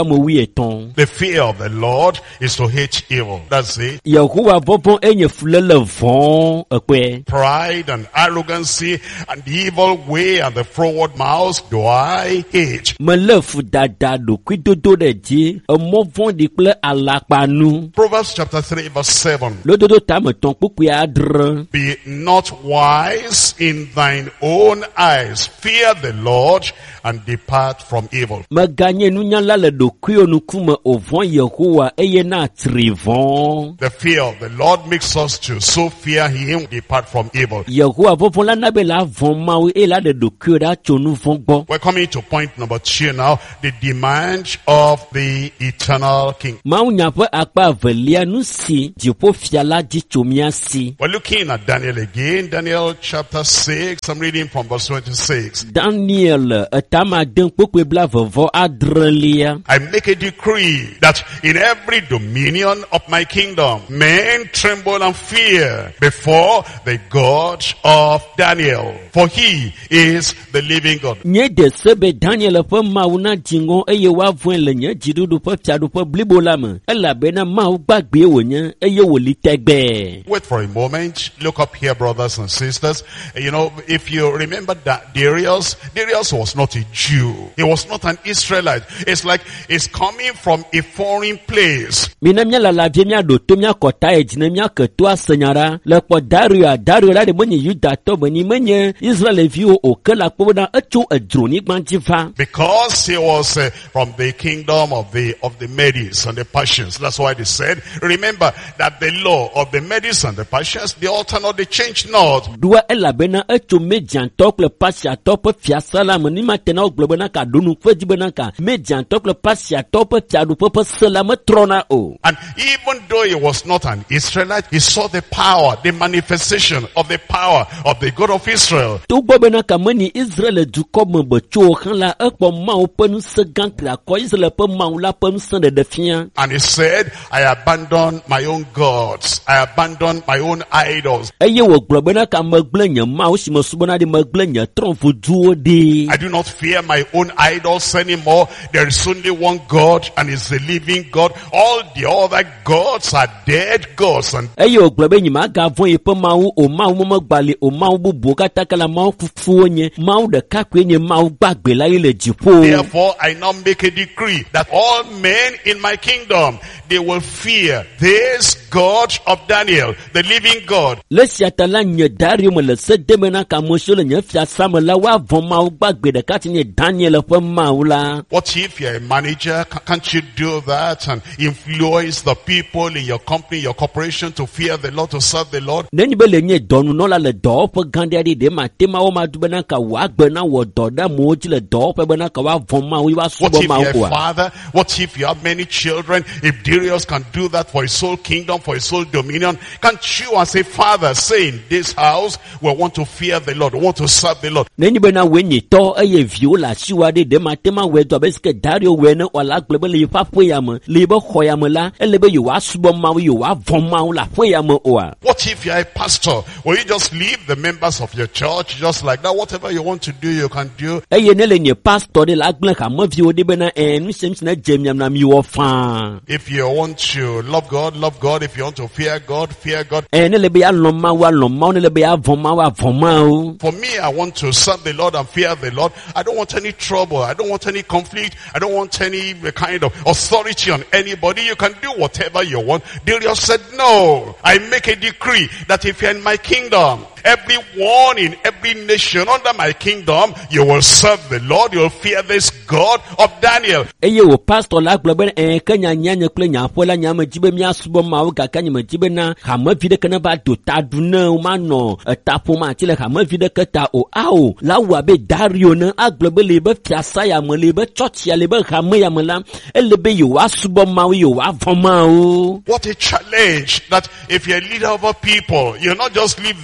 [SPEAKER 2] ame wi etɔn.
[SPEAKER 1] The fear of the Lord is to hate evil. That's it.
[SPEAKER 2] Yehowa vɔvɔ enye fulele vɔn ekpe.
[SPEAKER 1] Pride and arrogancy and the evil way and the froward mouth do I hate.
[SPEAKER 2] Mele fu dada ɖokui dodo ɖe dzi, emɔ vɔ̃ɖi kple alakpanu.
[SPEAKER 1] Proverbs chapter three verse seven.
[SPEAKER 2] Lododo tame tɔn kpukpui adre.
[SPEAKER 1] Be not wise in thine own eyes. Fear the Lord and depart from evil.
[SPEAKER 2] Meganye nunyala le ɖokuiwo ŋkume o vɔ̃ Yehowa eye na tri vɔ̃.
[SPEAKER 1] The fear of the Lord makes us to so fear him, depart from evil.
[SPEAKER 2] Yehowa vɔvɔ la na be la vɔ̃ Mawu eye la ɖe ɖokuiwo ɖa tso nu vɔ̃ gbɔ.
[SPEAKER 1] We're coming to point number two now, the demand of the eternal king.
[SPEAKER 2] Mawu nya ƒe akpa evelia nu si dziƒofia la dzi tso mía si.
[SPEAKER 1] We're looking at Daniel again, Daniel chapter six. I'm reading from verse twenty-six.
[SPEAKER 2] Daniel etama den kpokpe bla vɔvɔ adrelia.
[SPEAKER 1] I make a decree that in every dominion of my kingdom, men tremble and fear before the God of Daniel, for he is the living God.
[SPEAKER 2] Nye de sebe Daniel ƒe Mawu na dziŋɔ eye woavɔ̃e le nye dziɖuɖu ƒe fiaɖuƒe blibo la me, elabena Mawu gbagbe wònye eye wòli tɛgbɛ.
[SPEAKER 1] Wait for a moment. Look up here, brothers and sisters. You know, if you remember that Darius, Darius was not a Jew. He was not an Israelite. It's like he's coming from a foreign place.
[SPEAKER 2] Mina mía lalavie mía ɖo to mía kɔta yi dzine mía keto asenyara le kpɔ Dario Dario la ɖe menye Yudatɔ be ni menye Israelviwo o ke la kpɔ bena etso edzronyigba dzi va.
[SPEAKER 1] Because he was uh, from the kingdom of the of the Medes and the Persians. That's why they said, remember that the law of the Medes and the Persians, they alter not, they change not.
[SPEAKER 2] Dua elabena etso Mediantɔ kple Persiatɔ ƒe fiasa la me ni matena wo gblɔ bena ka ɖo nu ƒe dzi bena ka Mediantɔ kple Persiatɔ ƒe fiaɖuƒe ƒe se la metrɔna o.
[SPEAKER 1] And even though he was not an Israelite, he saw the power, the manifestation of the power of the God of Israel.
[SPEAKER 2] Togbɔ bena ka meni Israel dukɔ me be tso xã la ekpɔ Mawu ƒe nusẽ gã kple akɔ Israel ƒe Mawu la ƒe nusẽ ɖeɖe fia.
[SPEAKER 1] And he said, I abandon my own gods. I abandon my own idols.
[SPEAKER 2] Eye wògblɔ bena ka megblẽ nye Mawu si mesubɔna ɖi megblẽ nye trɔ̃vuduwo ɖi.
[SPEAKER 1] I do not fear my own idols anymore. There is only one God and it's the living God. All the other gods are dead gods. And
[SPEAKER 2] Eye wògblɔ be nyemagavɔ̃ yeƒe Mawu o Mawu memegbali o Mawu bubuwo katã ke la Mawu fufuwo nye. Mawu ɖeka koe nye Mawu gbagbe la ye le dziƒo.
[SPEAKER 1] therefore I now make a decree that all men in my kingdom, they will fear this God of Daniel, the living God.
[SPEAKER 2] Le sia ta la nye Dario me le se de me na ka mosio le nye fiasa me la woavɔ̃ Mawu gbagbe ɖeka si nye Daniel ƒe Mawu la.
[SPEAKER 1] What if you're a manager? Ca- Can't you do that and influence the people in your company, your corporation to fear the Lord, to serve the Lord?
[SPEAKER 2] Nenye be le nye dɔnunɔla le dɔwɔƒe gã ɖe aɖe ɖe mate ma wo madu bena ka woagbe na wɔ dɔ ɖe amewo dzi le dɔwɔƒe bena ka woavɔ̃ Mawu
[SPEAKER 1] What
[SPEAKER 2] woasubɔ
[SPEAKER 1] if
[SPEAKER 2] Mawu
[SPEAKER 1] you're a
[SPEAKER 2] koa.
[SPEAKER 1] father? What if you have many children? If Darius can do that for his whole kingdom, for his whole dominion, can't you as a father say in this house, we want to fear the Lord, we want to serve the Lord?
[SPEAKER 2] Nenye bena woe nye tɔ eye viwo le asiwo aɖe ɖe mate ma wɔe dɔ abe si ke Dario wɔe ne wòala gblɔ be le yeƒe aƒe ya me le yeƒe xɔ ya me la ele be yewoasubɔ Mawu yewoavɔ̃ Mawu le aƒe ya me oa.
[SPEAKER 1] What if you're a pastor? Will you just leave the members of your church just like that? Whatever you want to do, you can do.
[SPEAKER 2] Eye ne le nye pastor ɖe la agblẽ hameviwo ɖe bena ɛ nu sia nu si ne dze miam na miwɔ fãa.
[SPEAKER 1] If you want to love God, love God. If you want to fear God, fear God.
[SPEAKER 2] Ɛ ne le be alɔ̃ Mawu alɔ̃ Mawu, ne le be avɔ̃ Mawu avɔ̃ Mawu.
[SPEAKER 1] For me, I want to serve the Lord and fear the Lord. I don't want any trouble. I don't want any conflict. I don't want any kind of authority on anybody. You can do whatever you want. Darius said, no, I make a decree that if you're in my kingdom, everyone in every nation under my kingdom, you will serve the Lord. You will fear this God of Daniel.
[SPEAKER 2] Eye wo pastor la gblɔ be ɛ ke nyanyanya kple nyaƒe la nyame dzi be míasubɔ Mawu gake nyeme dzi bena hamevi ɖeke ne va do ta ɖu ne womanɔ eta ƒom ati le hamevi ɖeke ta o. Ao la wu abe Dario ne agblɔ be le yebe fiasa ya me, le yebe tsɔtsia, le yebe hame ya me la ele be yewoasubɔ Mawu yewoavɔ̃ Mawu.
[SPEAKER 1] What a challenge that if you're a leader over people, you not just leave them to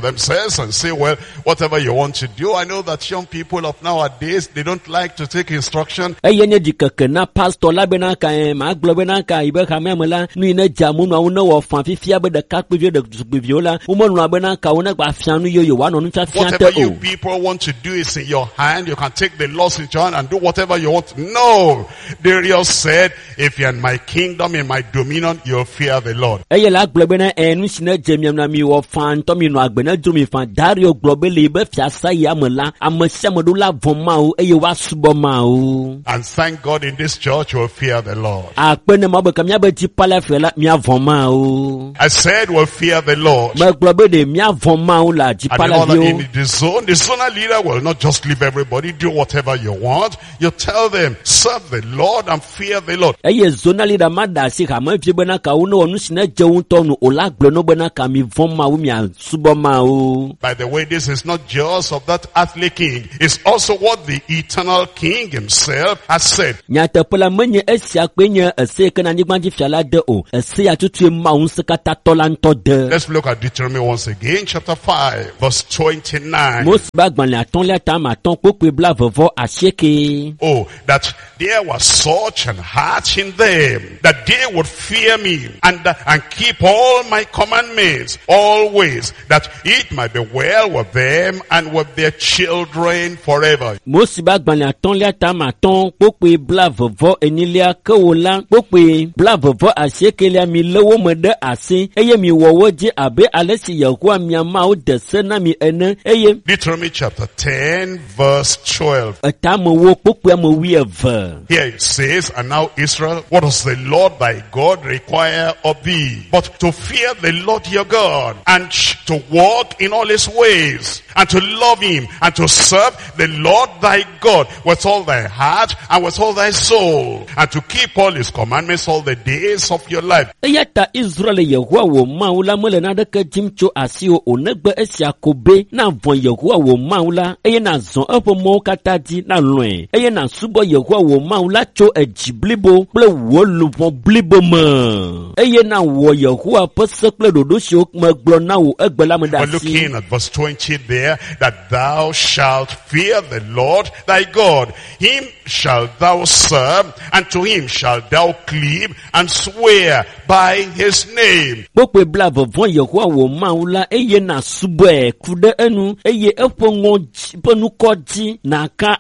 [SPEAKER 1] themselves and say, well, whatever you want to do. I know that young people of nowadays, they don't like to take instruction.
[SPEAKER 2] Eye nye di keke na pastor la bena ka e ma glo bena ka ibe ka memela nu ne jamu no no wo fan fifia be de ka pevie de peviola wo mo no bena ka wo na gba fianu yoyo wa no no cha fian te
[SPEAKER 1] Whatever you
[SPEAKER 2] o.
[SPEAKER 1] people want to do is in your hand. You can take the laws in your hand and do whatever you want. No. Darius said, if you're in my kingdom, in my dominion, you'll fear the Lord.
[SPEAKER 2] Eye la glo bena e nu sine jemiam na mi wo fan to mi no agbena drum fan Dario globally be fiasa ya mela amesemodu la voma o eye wa subo ma o.
[SPEAKER 1] And thank God in this church we'll fear the Lord.
[SPEAKER 2] Akpene ma be kamia be ti pala fela mi avoma o.
[SPEAKER 1] I said we'll fear the Lord.
[SPEAKER 2] Ma globe de mi avoma o la ti
[SPEAKER 1] And
[SPEAKER 2] pala
[SPEAKER 1] in,
[SPEAKER 2] bio.
[SPEAKER 1] in the zone, the zonal leader will not just leave everybody, do whatever you want. You tell them, serve the Lord and fear the Lord.
[SPEAKER 2] Eye zona leader mada si ka ma fi bena ka uno onu sine jeun tonu o la glo no bena ka mi voma o mi subo ma o.
[SPEAKER 1] By the way, this is not just of that earthly king. It's also what the eternal king himself has said.
[SPEAKER 2] Nyata pola menye esia kwenye ese kana nyigbanji fiala de o ese ya tutu ma un sekata tolanto de.
[SPEAKER 1] Let's look at Deuteronomy once again, chapter five, verse twenty-nine.
[SPEAKER 2] Mos bagban la ton la ta ma ton kokwe bla vovo asheke.
[SPEAKER 1] Oh, that there was such an heart in them, that they would fear me and, uh, and keep all my commandments always, that it might be well with them and with their children forever.
[SPEAKER 2] Mos bagban la ton la ta ma ton kokwe bla vovo enilia kola kokwe bla vovo asheke la mi lewo mede ase eye mi wowo je abe alesi yehua mi ama o de sena mi ene eye
[SPEAKER 1] Deuteronomy chapter ten, verse twelve.
[SPEAKER 2] etamo wo kokwe mo wi eve.
[SPEAKER 1] Here it says, and now Israel, what does the Lord thy God require of thee? But to fear the Lord your God, and to walk in all his ways, and to love him, and to serve the Lord thy God with all thy heart, and with all thy soul, and to keep all his commandments all the days of your life.
[SPEAKER 2] Eyata Israel yehua wo maula mele na de ke jimcho asio onegbe esia kobe na von yehua wo maula eye na zon epo mo katadi na loin eye na subo yehua wo maula cho ejiblibo ple wo lupon blibo mo eye na wo yehua pese ple dodo sho meglo na wo egbela me
[SPEAKER 1] We're
[SPEAKER 2] dasi.
[SPEAKER 1] looking at verse twenty there, that thou shalt fear the Lord thy God. Him shalt thou serve, and to him shalt thou cleave and swear by his name.
[SPEAKER 2] Pokwe blavo von yehua wo maula eye na subo e kude enu eye epo ngo ponu koji na ka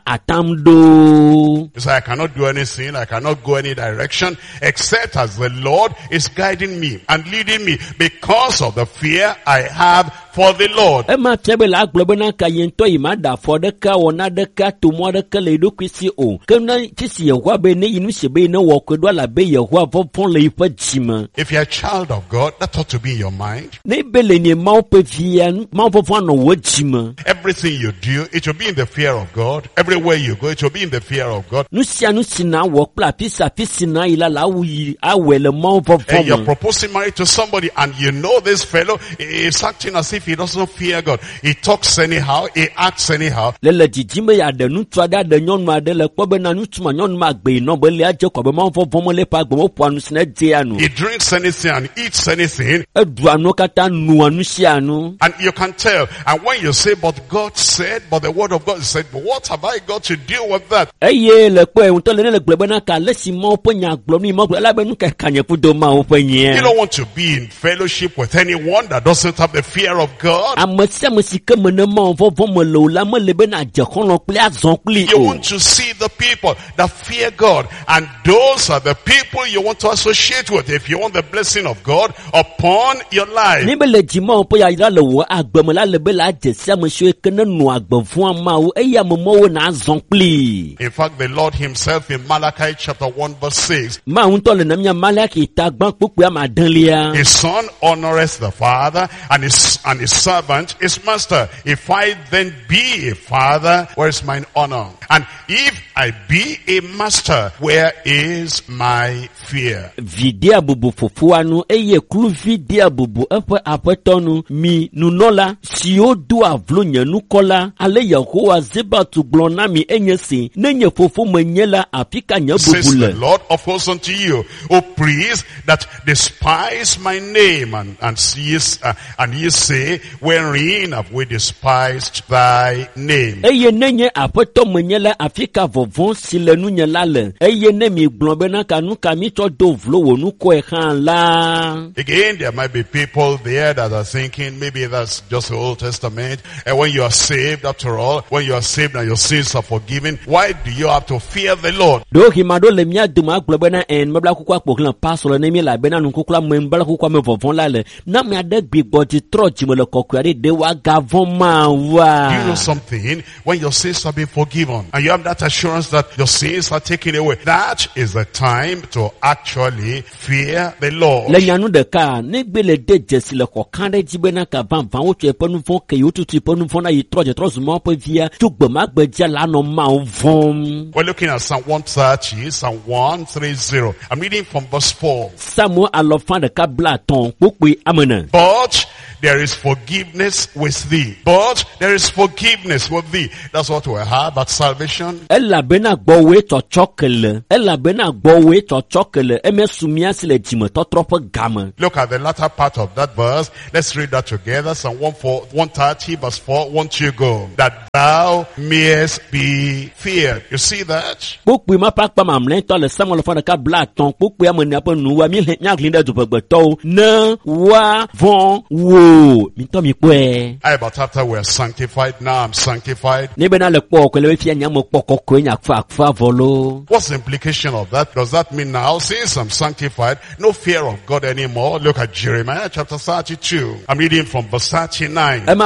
[SPEAKER 2] atamdo.
[SPEAKER 1] You say, I cannot do anything, I cannot go any direction, except as the Lord is guiding me and leading me, because of the fear I have for the Lord.
[SPEAKER 2] Ema tebe la globe na ka yento imada for de ka wona de ka to mo de ka le do kwisi o. Kana kisi yehua be ne yinu shebe ne wo kwedo la be yehua vopon le ifa jima.
[SPEAKER 1] If you're a child of God, that ought to be in your mind.
[SPEAKER 2] Ne bele ni ma pe via ma vopon no wo jima.
[SPEAKER 1] Everything you do, it will be in the fear of God. Everywhere you go, it will be in the fear of God.
[SPEAKER 2] Nu sia nu sina wo pla pisa pisina ila la wi awele ma
[SPEAKER 1] And you're
[SPEAKER 2] vopon.
[SPEAKER 1] proposing marriage to somebody, and you know this fellow is acting as if he doesn't fear God. He talks anyhow, he acts anyhow.
[SPEAKER 2] Lele jijime ya de nu twada de nyonu ade le kpo be na nu tuma nyonu ma gbe no be le aje ko be ma vopon mo le pa gbo mo po anu sina je anu.
[SPEAKER 1] He drinks anything and eats anything.
[SPEAKER 2] Edu anu kata nu anu sia anu.
[SPEAKER 1] And you can tell. And when you say, but God said, but the word of God said, but what have I got to deal with that?
[SPEAKER 2] Eye le kpo e unto le le gbe be na ka le si mo po nya gbo ni mo gbe la be nu ke kanye fu do ma o pe yen.
[SPEAKER 1] You don't want to be in fellowship with anyone that doesn't have the fear of God.
[SPEAKER 2] Amese musike me ne ma vo vo mo lo la mo le be na je kon lo ple azon ple
[SPEAKER 1] You
[SPEAKER 2] o.
[SPEAKER 1] want to see the people that fear God, and those are the people you want to associate with if you want the blessing of God upon your life.
[SPEAKER 2] Ni be le ji mo po ya ira le wo agbe mo la le be la je se mo so e kene nu agbe fun ama o e ya mo mo wo na azon ple.
[SPEAKER 1] In fact, the Lord himself in Malachi chapter one verse six,
[SPEAKER 2] Ma un to le na mi malaki ta gban popo ama dan lia.
[SPEAKER 1] his son honoreth the father, and his and his servant his master. If I then be a father, where is mine honor? And if I be a master, where is my fear?
[SPEAKER 2] Vidia bubu fufu anu eye klu vidia bubu epe apetonu mi nunola si o do avlo nyanu kola ale Yehowa zeba tu glona mi enyese nenye fufu menyela apika nya
[SPEAKER 1] Says the
[SPEAKER 2] bubule.
[SPEAKER 1] Lord of hosts unto you, O priests that despise my name, and and ye uh, and ye say, say, wherein have we despised thy name?
[SPEAKER 2] Eye nenye apoto menyele afika vovon silenu nyelale. Eye ne mi globena kanu kamito dovlo wonu kwe khan la.
[SPEAKER 1] Again, there might be people there that are thinking maybe that's just the Old Testament. And when you are saved, after all, when you are saved and your sins are forgiven, why do you have to fear the Lord?
[SPEAKER 2] Do himado le mia duma globena en mebla kukwa poklan pasolo ne mi la bena nukukla membala kukwa me vovon la le. Na mi ade big body troji me le kokwari de wa gavon ma wa.
[SPEAKER 1] Do you know something? When your sins have been forgiven and you have that assurance that your sins are taken away, that is the time to actually fear the Lord.
[SPEAKER 2] Le nyanu de ka ne gbe le de jesi le kokande jibena ka ban van wo tue ponu fon ke yo tutu ponu fon na yi troje trozu mo pe via tu gbe ma gbe ja la no ma vom.
[SPEAKER 1] We're looking at Psalm one thirty, Psalm one thirty. I'm reading from verse four.
[SPEAKER 2] Samuel alofan de ka bla ton pope amena.
[SPEAKER 1] But there is forgiveness with thee. But there is forgiveness with thee. That's what we have at salvation.
[SPEAKER 2] Ella bena gbowe to chokele. Ella bena gbowe to chokele. Eme sumia sile jime to tropo gama.
[SPEAKER 1] Look at the latter part of that verse. Let's read that together. Psalm one thirty verse four. Won't you go? That thou mayest be feared. You see that?
[SPEAKER 2] Pope ma pak pa mamlen to le Samuel alofan de ka bla ton pope amena pa nuwa mi nya glinde du pegbe to na wa von wo.
[SPEAKER 1] I about after we're sanctified, now I'm sanctified.
[SPEAKER 2] What's
[SPEAKER 1] the implication of that? Does that mean now, since I'm sanctified, no fear of God anymore? Look at Jeremiah chapter thirty-two. I'm reading from verse thirty-nine. I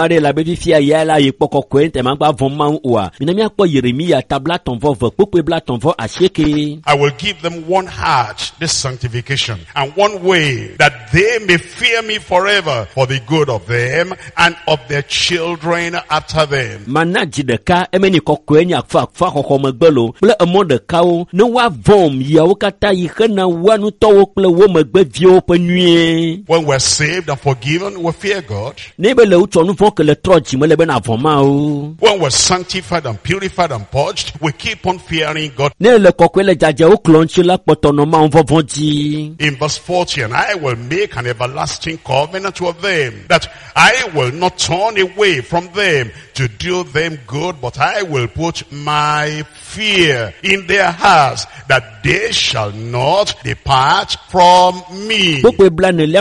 [SPEAKER 1] will give them one heart, this sanctification, and one way, that they may fear me forever, for the good of them and of their children after them.
[SPEAKER 2] Manaji de ka emeni kokwenya fa fa kokomegbelo ple emo de kawo ne wa vom yawo kata yihena wanu towo ple wo megbe vio penue.
[SPEAKER 1] When we're saved and forgiven, we fear God.
[SPEAKER 2] Ne be le utonu fon ke le troji me le be na voma o.
[SPEAKER 1] When we're sanctified and purified and purged, we keep on fearing God.
[SPEAKER 2] Ne le kokwele jaje o klonchi la potono ma on vovonji.
[SPEAKER 1] In verse forty, and I will make an everlasting covenant with them, that I will not turn away from them to do them good, but I will put my fear in their hearts, that they shall not depart from me.
[SPEAKER 2] When we're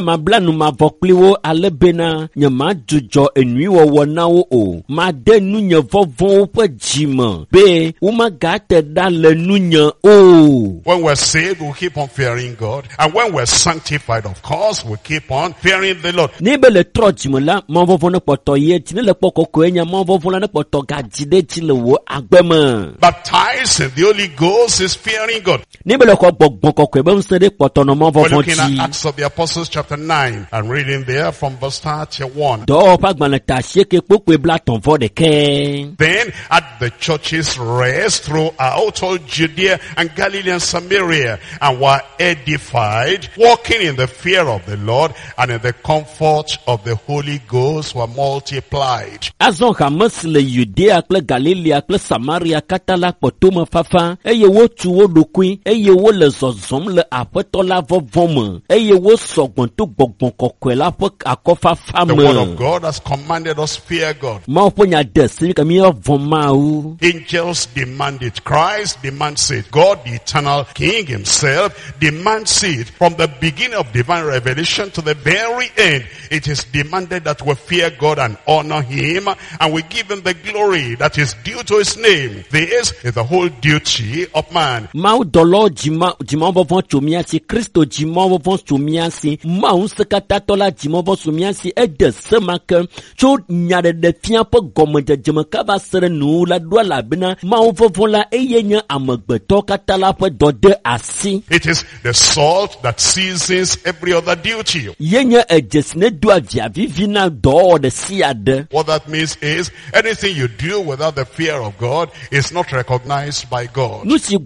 [SPEAKER 1] saved, we keep on fearing God, and when we're sanctified, of course, we keep on fearing the Lord. Baptized in the Holy Ghost is fearing God. We're looking at Acts of the Apostles chapter nine and reading there from verse thirty-one. Then at the churches rest throughout all Judea and Galilee and Samaria, and were edified, walking in the fear of the Lord, and in the comfort of the Holy Ghost were multiplied.
[SPEAKER 2] Samaria katala potoma fafa eye wo tu wo dokui eye wo le zozom le apeto la vovom eye wo sogbon to gbogbon kokwela po akofa fam.
[SPEAKER 1] The word of God has commanded us fear God.
[SPEAKER 2] Ma oponya desi kami voma u.
[SPEAKER 1] Angels demand it. Christ demands it. God, the eternal King himself, demands it. From the beginning of divine revelation to the very end, it is demanded that we fear God and honor him, and we give him the glory that is due to his name. This is the whole duty of man.
[SPEAKER 2] Mau dolo jima jima vovon chumiasi Kristo jima vovon chumiasi mau sekata tola jima vovon chumiasi e de semaka cho nyade de fiampo gomeje jema kaba sere nu la doa la bina mau vovon la eyenya amagbeto katala po dode asi.
[SPEAKER 1] It is the salt that seasons every other duty.
[SPEAKER 2] Yenya ejesne doa via vivina do de siade.
[SPEAKER 1] What that means is anything you do without the fear of God is not recognized by God. There is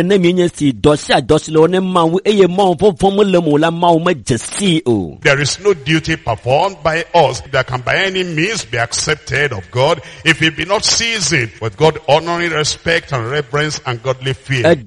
[SPEAKER 1] no duty performed by us that can by any means be accepted of God if it be not seasoned with God honoring respect and reverence and godly fear.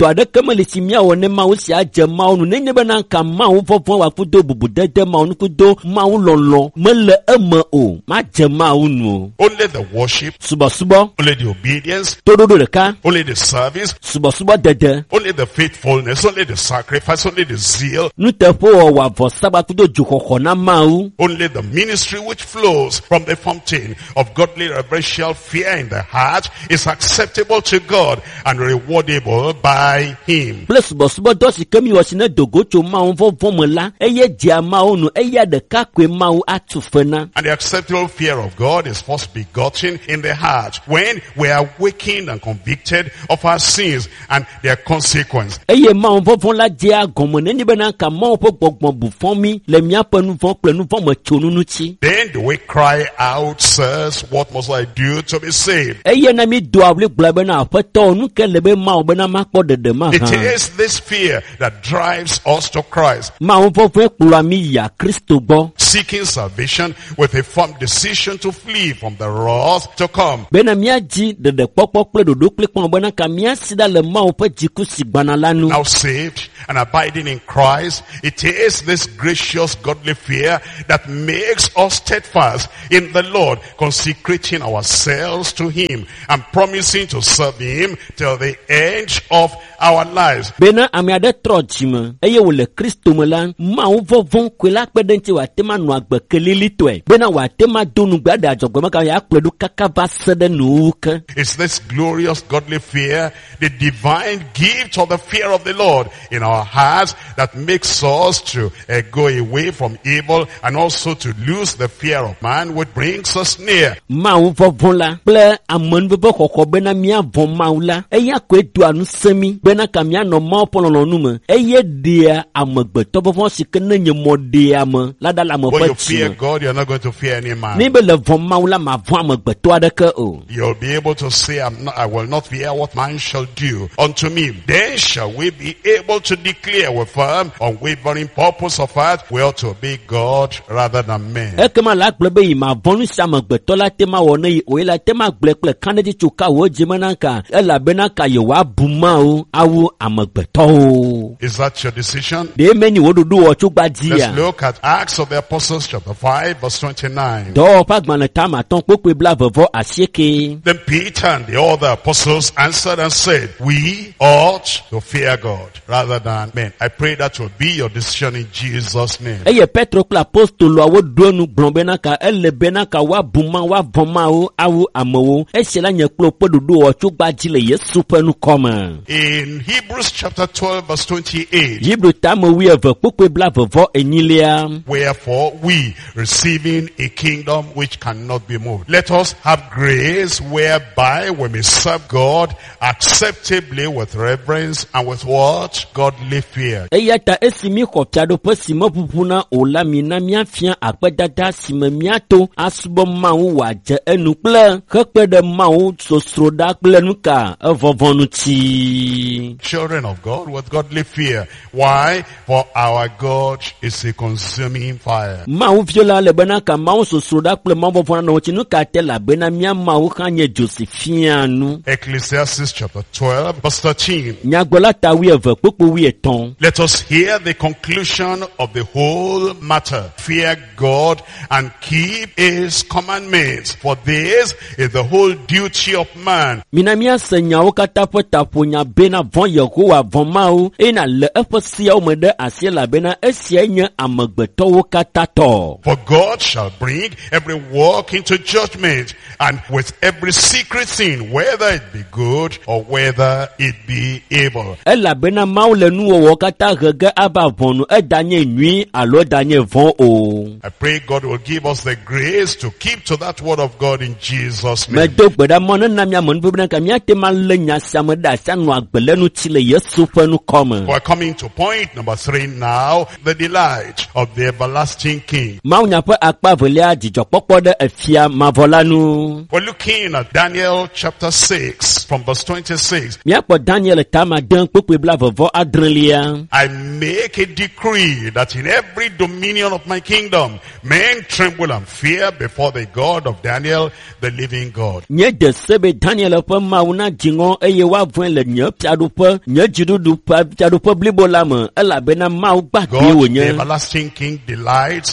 [SPEAKER 2] lɔlɔ mele eme o ma dze Mawu nu o.
[SPEAKER 1] Only the worship,
[SPEAKER 2] Subɔsubɔ,
[SPEAKER 1] only the obedience,
[SPEAKER 2] toɖoɖo ɖeka,
[SPEAKER 1] only the service,
[SPEAKER 2] subɔsubɔ dede,
[SPEAKER 1] only the faithfulness, only the sacrifice, only the zeal,
[SPEAKER 2] nuteƒewɔwɔ avɔsaba kudo dzoxɔxɔ na Mawu.
[SPEAKER 1] only the ministry which flows from the fountain of godly reverential fear in the heart is acceptable to God and rewardable by Him.
[SPEAKER 2] Kple subɔsubɔ dɔ si ke mi wɔ si ne dogo tso Mawu vɔvɔ me la, eye dzea Mawu nu, eya ɖeka koe Mawu atu fe na.
[SPEAKER 1] And the acceptable fear of God is first begotten in the heart when we are awakened and convicted of our sins and their consequence.
[SPEAKER 2] Eye Mawu vɔvɔ la dzea gɔme nenye bena ka Mawu ƒe gbɔgbɔ bu fɔ mi le míaƒe nu vɔ kple nu vɔ me tso nu ŋuti.
[SPEAKER 1] Then do we cry out, sirs, what must I do to be saved?
[SPEAKER 2] Eye na mi do awli gblɔ bena aƒetɔ nu ke le be Mawu bena makpɔ ɖeɖe ma
[SPEAKER 1] It
[SPEAKER 2] hã.
[SPEAKER 1] is this fear that drives us to Christ,
[SPEAKER 2] Mawu vɔvɔ kplɔa mi yia Kristo gbɔ.
[SPEAKER 1] seeking salvation with a firm decision to flee from the wrath to come.
[SPEAKER 2] Bena míadzi ɖeɖekpɔkpɔ kple ɖoɖo kple kpɔn bena ka míasi ɖa le Mawu ƒe dziku si gbana la nu.
[SPEAKER 1] Now saved and abiding in Christ, it is this gracious godly fear that makes us steadfast in the Lord, consecrating ourselves to Him and promising to serve Him till the end of our lives.
[SPEAKER 2] Bena ame aɖe trɔ dzime eye wòle Kristo me la, Mawu vɔvɔ koe la kpe ɖe ŋuti wòate ma nɔ agbe kelilitɔe bena wòate ma do nugbe aɖe adzɔgbe meka ya akplɔe ɖo kaka va se ɖe nuwu ke.
[SPEAKER 1] It's this glorious godly fear, the divine gift of the fear of the Lord in our hearts that makes us to uh, go away from evil and also to lose the fear of man, which brings us near.
[SPEAKER 2] Mawu vɔvɔ la kple amenuveve xɔxɔ bena míavɔ Mawu la, eya koe doa nu se mi bena ka míanɔ Mawu ƒe lɔlɔ̃nu me, eye ɖea amegbetɔ vɔvɔ si ke ne nye mɔ ɖea me la ɖa le ame
[SPEAKER 1] When
[SPEAKER 2] ƒe
[SPEAKER 1] you fear
[SPEAKER 2] dzime.
[SPEAKER 1] God, you're not going to fear any man.
[SPEAKER 2] Ne be le vɔ Mawu la mavɔ amegbetɔ aɖeke o.
[SPEAKER 1] You'll be able to say, I'm not, I will not fear what man shall do unto me. Then shall we be able to declare with firm, unwavering purpose of heart, we ought to obey God rather than men.
[SPEAKER 2] Ekema la gblɔ be yi mavɔ nu si amegbetɔ la te ma wɔ ne yi o ye la te ma gblɔe kple kanedzi tso ka wo dzime na ka elabena ka yewoabu Mawu awu amegbetɔwo.
[SPEAKER 1] Is that your decision?
[SPEAKER 2] Ɖe menyi wo ɖoɖo wɔ tso gbadzia.
[SPEAKER 1] Let's look at Acts of the Apostles chapter five verse twenty-nine.
[SPEAKER 2] Dɔwɔƒe agbalẽ tame atɔ kpokpoe blaeve asieke.
[SPEAKER 1] Then Peter and the other apostles answered and said, we ought to fear God rather than men. I pray that will be your decision in Jesus' name.
[SPEAKER 2] Eye Petro kple apostoloawo ɖo nu gblɔ bena ka ele bena ka woabu Mawu woavɔ Mawu awu amewo. Esia la nye kple woƒe ɖoɖo wɔ tso gbadzi le Yesu ƒe nukɔme.
[SPEAKER 1] In Hebrews chapter twelve verse twenty-eight,
[SPEAKER 2] Hebrew tame wuieve kpokpoe blaeve enyilia.
[SPEAKER 1] wherefore we, receiving a kingdom which cannot be moved, let us have grace whereby we may serve God acceptably with reverence and with what? Godly fear.
[SPEAKER 2] Eya ta esi mi xɔ fiaɖoƒe si meʋuʋu na o la mina míafia akpedada si me míato asubɔ Mawu wòadze enu kple hekpe ɖe Mawu sosroɖa kple nuka evɔvɔ ŋuti.
[SPEAKER 1] Children of God with godly fear. Why? For our God is a consuming fire.
[SPEAKER 2] Mawu viola le bena ka Mawu sosroɖa kple mavɔvɔ na ŋuti nuka te labena mía Mawu hã nye dzo si fia nu.
[SPEAKER 1] Ecclesiastes chapter twelve verse thirteen.
[SPEAKER 2] Nyagblɔla ta wuieve kpokpo wuietɔ̃.
[SPEAKER 1] Let us hear the conclusion of the whole matter. Fear God and keep His commandments, for this is the whole duty of man.
[SPEAKER 2] Mina míase nyawo katã ƒe taƒonya bena vɔ Yehowa vɔ Mawu ena le eƒe siawo me ɖe asi elabena esia nye amegbetɔwo katã tɔ.
[SPEAKER 1] For God shall bring every work into judgment, and with every secret thing, whether it be good or whether it be evil.
[SPEAKER 2] Elabena Mawu le nuwɔwɔ katã he ge ava vɔnu edanye nyui alo edanye vɔ o.
[SPEAKER 1] I pray God will give us the grace to keep to that word of God in Jesus' name.
[SPEAKER 2] Medo gbe ɖa mɔ ne na mía amenuve bena ka míate ma lé nya sia me ɖe asi anɔ agbe le ŋuti le Yesu ƒe nukɔme.
[SPEAKER 1] We're coming to point number three now, the delight of the everlasting King.
[SPEAKER 2] Mawunya ƒe akpa velia dzidzɔkpɔkpɔ ɖe efia mavɔ la nu.
[SPEAKER 1] We're looking at Daniel chapter six from verse twenty-six.
[SPEAKER 2] Míakpɔ Daniel tama de kpokpoe blaeve adrelia.
[SPEAKER 1] I make a decree that in every dominion of my kingdom, men tremble and fear before the God of Daniel, the living God.
[SPEAKER 2] Nye de se be Daniel ƒe Mawu na dziŋɔ eye woavɔe le nye fiaɖuƒe, nye dziɖuɖu ƒe fiaɖuƒe blibo la me elabena Mawu gbagbe
[SPEAKER 1] God, the
[SPEAKER 2] wònye.
[SPEAKER 1] everlasting King, delights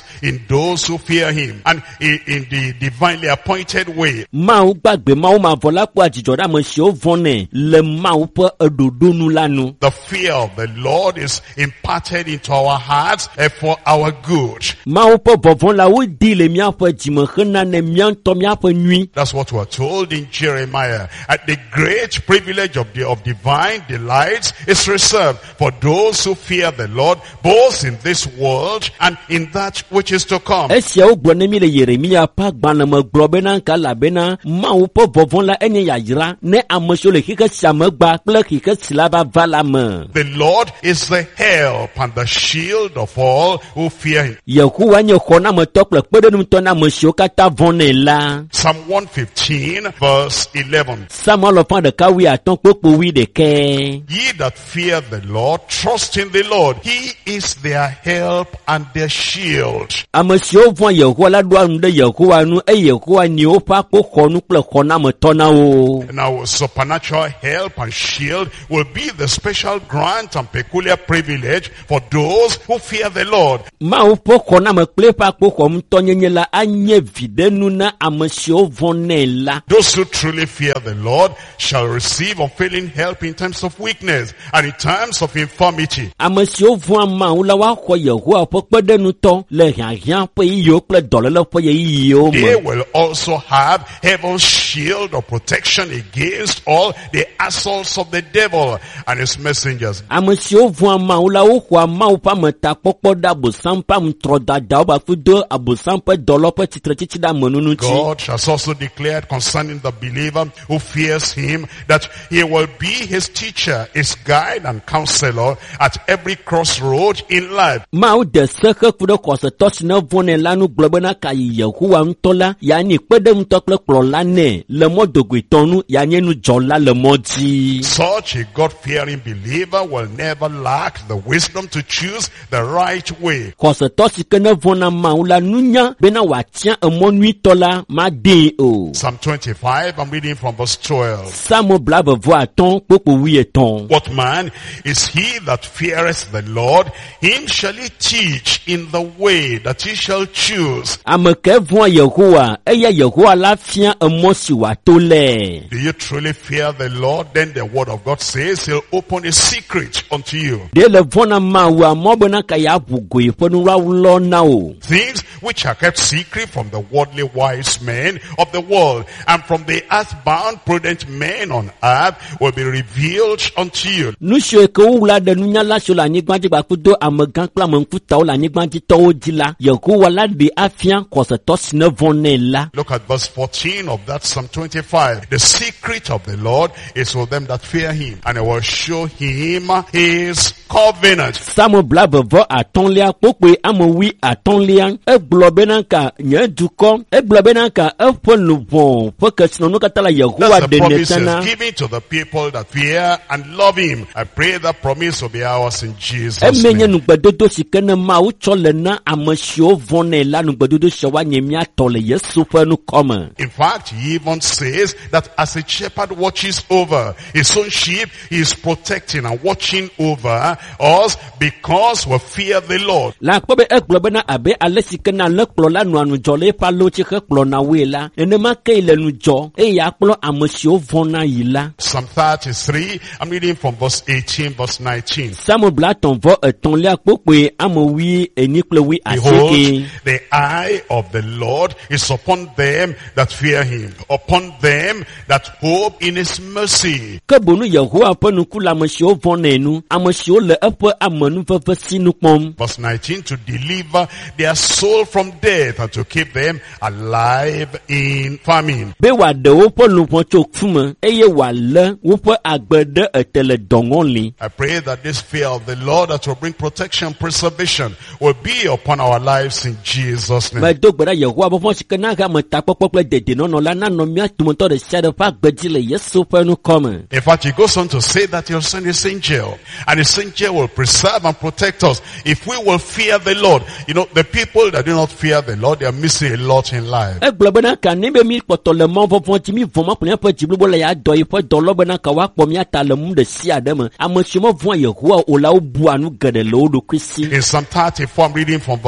[SPEAKER 1] in those who fear him, and in, in the divinely appointed way.
[SPEAKER 2] Mau gbàgbé mau ma vola po àjìjọ dá mo ṣe ó vọ́nẹ̀ le mau pọ̀ ẹ̀dọ̀dọ̀nu lanu.
[SPEAKER 1] The fear of the Lord is imparted into our hearts uh, for our good.
[SPEAKER 2] Mau pọ̀ bọ̀vọ́n la ó di le miaƒe dzimexena ne miantɔ miaƒe nyui.
[SPEAKER 1] That's what we're told in Jeremiah. At the great privilege of the of divine delights is reserved for those who fear the Lord, both in this world and in that which is to come.
[SPEAKER 2] Esia wo gblɔ ne mi le Yeremia ƒe agbalẽ me gblɔ bena nka elabena Mawu ƒe vɔvɔ̃ la enye yayra ne ame siwo le xixe sia me gba kple xixe si la va va la me.
[SPEAKER 1] The Lord is the help and the shield of all who fear him.
[SPEAKER 2] Yehowa nye xɔnametɔ kple kpeɖeŋutɔ na ame siwo katã vɔ̃nɛ la.
[SPEAKER 1] Psalm one fifteen verse eleven.
[SPEAKER 2] Samuel ƒe ɖeka wi atɔ̃ kpokpo wi ɖekɛ.
[SPEAKER 1] Ye that fear the Lord, trust in the Lord. He is their help and their shield.
[SPEAKER 2] Ame siwo vɔ̃ Yehowa la ɖoa nu ɖe Yehowa nu eye Yehowa nye woƒe akpoxɔnu kple xɔnametɔ na wo.
[SPEAKER 1] Now, supernatural help and shield will be the special grant and peculiar privilege for those who fear the Lord.
[SPEAKER 2] Mawu ƒe xɔname kple eƒe akpoxɔnutɔ nyenye la anye viɖenu na ame siwo vɔ̃nɛ la.
[SPEAKER 1] Those who truly fear the Lord shall receive unfailing help in times of weakness and in times of infirmity.
[SPEAKER 2] Ame siwo vɔ̃a Mawu la woaxɔ Yehowa ƒe kpeɖeŋutɔ le hiahiã ƒe yiyiwo kple dɔléle ƒe ɣeyiɣiwo
[SPEAKER 1] They
[SPEAKER 2] me.
[SPEAKER 1] will also have heaven's shield of protection against all the assaults of the devil and his messengers.
[SPEAKER 2] Ame siwo vɔ̃a Mawu la woxɔa Mawu ƒe ametakpɔkpɔ ɖe abosam ƒe ametrɔdadawo bafi do abosam ƒe dɔlɔ ƒe tsitretsitsi ɖe amenunu ŋuti.
[SPEAKER 1] God has also declared concerning the believer who fears him that he will be his teacher, his guide and counselor at every crossroad in life.
[SPEAKER 2] Mawu de se xe ku ɖe xɔsetɔ si ne vɔ̃nɛ la nu gblɔ bena kayi Yehowa ŋutɔ la yeanye kpeɖeŋutɔ kple kplɔla nɛ le mɔdogoetɔ nu yeanye nudzɔla le mɔ dzi.
[SPEAKER 1] Such a God-fearing believer will never lack the wisdom to choose the right way.
[SPEAKER 2] Xɔsetɔ si ke ne vɔ̃na Mawu la nunya bena wòatia emɔ nyuitɔ la maɖee o.
[SPEAKER 1] Psalm twenty-five, I'm reading from verse twelve.
[SPEAKER 2] Samuel blabevɔ atɔ̃ kpokpo wi etɔ̃.
[SPEAKER 1] What man is he that feareth the Lord? Him shall he teach in the way that he shall choose.
[SPEAKER 2] Ame ke vɔ̃a Yehowa eya Yehowa la fia emɔ si wòato lɛ.
[SPEAKER 1] Do you truly fear the Lord? Then the word of God says he'll open a secret unto you.
[SPEAKER 2] Ɖe le vɔ̃na Mawua mɔ bena ka yeaʋu goe ƒe nuwɔlɔ na o.
[SPEAKER 1] Things which are kept secret from the worldly wise men of the world and from the earthbound prudent men on earth will be revealed unto you.
[SPEAKER 2] Nu siwo ke wowla ɖe nunyala siwo le anyigba dzi gbakudo amegã kple ame ŋkutawo le anyigba dzi tɔwo dzi la, Yehowa la ɖe afia xɔsetɔ si ne vɔ̃nɛ la.
[SPEAKER 1] Look at verse fourteen of that Psalm twenty-five. The secret of the Lord is for them that fear him, and I will show him his covenant.
[SPEAKER 2] Samuel blabevɔ atɔ̃lia kpokpoe ame wi atɔ̃lia egblɔ bena ka nye dukɔ egblɔ bena ka eƒe luʋɔ ƒe kesinɔnu katã le Yehowa
[SPEAKER 1] That's the
[SPEAKER 2] ɖe
[SPEAKER 1] promise
[SPEAKER 2] netana.
[SPEAKER 1] he's giving to the people that fear and love him. I pray that promise will be ours in Jesus'
[SPEAKER 2] Eme nye
[SPEAKER 1] name.
[SPEAKER 2] nugbedodo si ke ne Mawu tsɔ le na ame siwo vɔ̃nɛ la nugbedodo sia woanye míatɔ le Yesu ƒe nukɔme.
[SPEAKER 1] In fact, he even says that as a shepherd watches over his own sheep, he is protecting and watching over us because we fear the Lord.
[SPEAKER 2] La akpɔ be egblɔ bena abe ale si ke na alẽkplɔla nɔa nudzɔ le eƒe alo tsi hekplɔna woe la, nenema ke le nudzɔ eye akplɔ ame siwo vɔ̃na yi la.
[SPEAKER 1] Psalm thirty-three, I'm reading from verse eighteen, verse nineteen.
[SPEAKER 2] Samuel blatɔ̃ vɔ etɔ̃lia kpokpoe ame wi enyi kple wi
[SPEAKER 1] Behold,
[SPEAKER 2] asieke.
[SPEAKER 1] the eye of the Lord is upon them that fear him, upon them that hope in his mercy.
[SPEAKER 2] Ke bonu Yehowa ƒe nuku le ame siwo vɔ̃nɛ nu, ame siwo le eƒe amenuveve sinu kpɔm.
[SPEAKER 1] Verse nineteen, to deliver their soul from death and to keep them alive in famine.
[SPEAKER 2] Be wòaɖe woƒe luʋɔ tso ku me eye wòalé woƒe agbe ɖe ete le dɔŋɔli.
[SPEAKER 1] I pray that this fear of the Lord that will bring protection, preservation will be upon our lives in Jesus' name.
[SPEAKER 2] Medo gbe ɖa Yehowa ƒe vɔvɔ̃ si ke na he ametakpɔkpɔ kple dedienɔnɔ la nanɔ mía dometɔ ɖe sia ɖe ƒe agbe dzi le Yesu ƒe nukɔme.
[SPEAKER 1] In fact, he goes on to say that he'll send his angel, and his angel will preserve and protect us if we will fear the Lord. You know, the people that do not fear the Lord, they are missing a lot in life.
[SPEAKER 2] Egblɔ bena ka ne be mi kpɔtɔ le mɔ vɔvɔ̃ dzi mi vɔ ma ƒo míaƒe dzi blibo le ya dɔ yi ƒe dɔlɔ bena ka woakpɔ míata le mu ɖe sia ɖe me. Ame siwo mevɔ̃a Yehowa o la wobua nu geɖe le wo ɖokui si.
[SPEAKER 1] In Psalm thirty-four, I'm reading from verse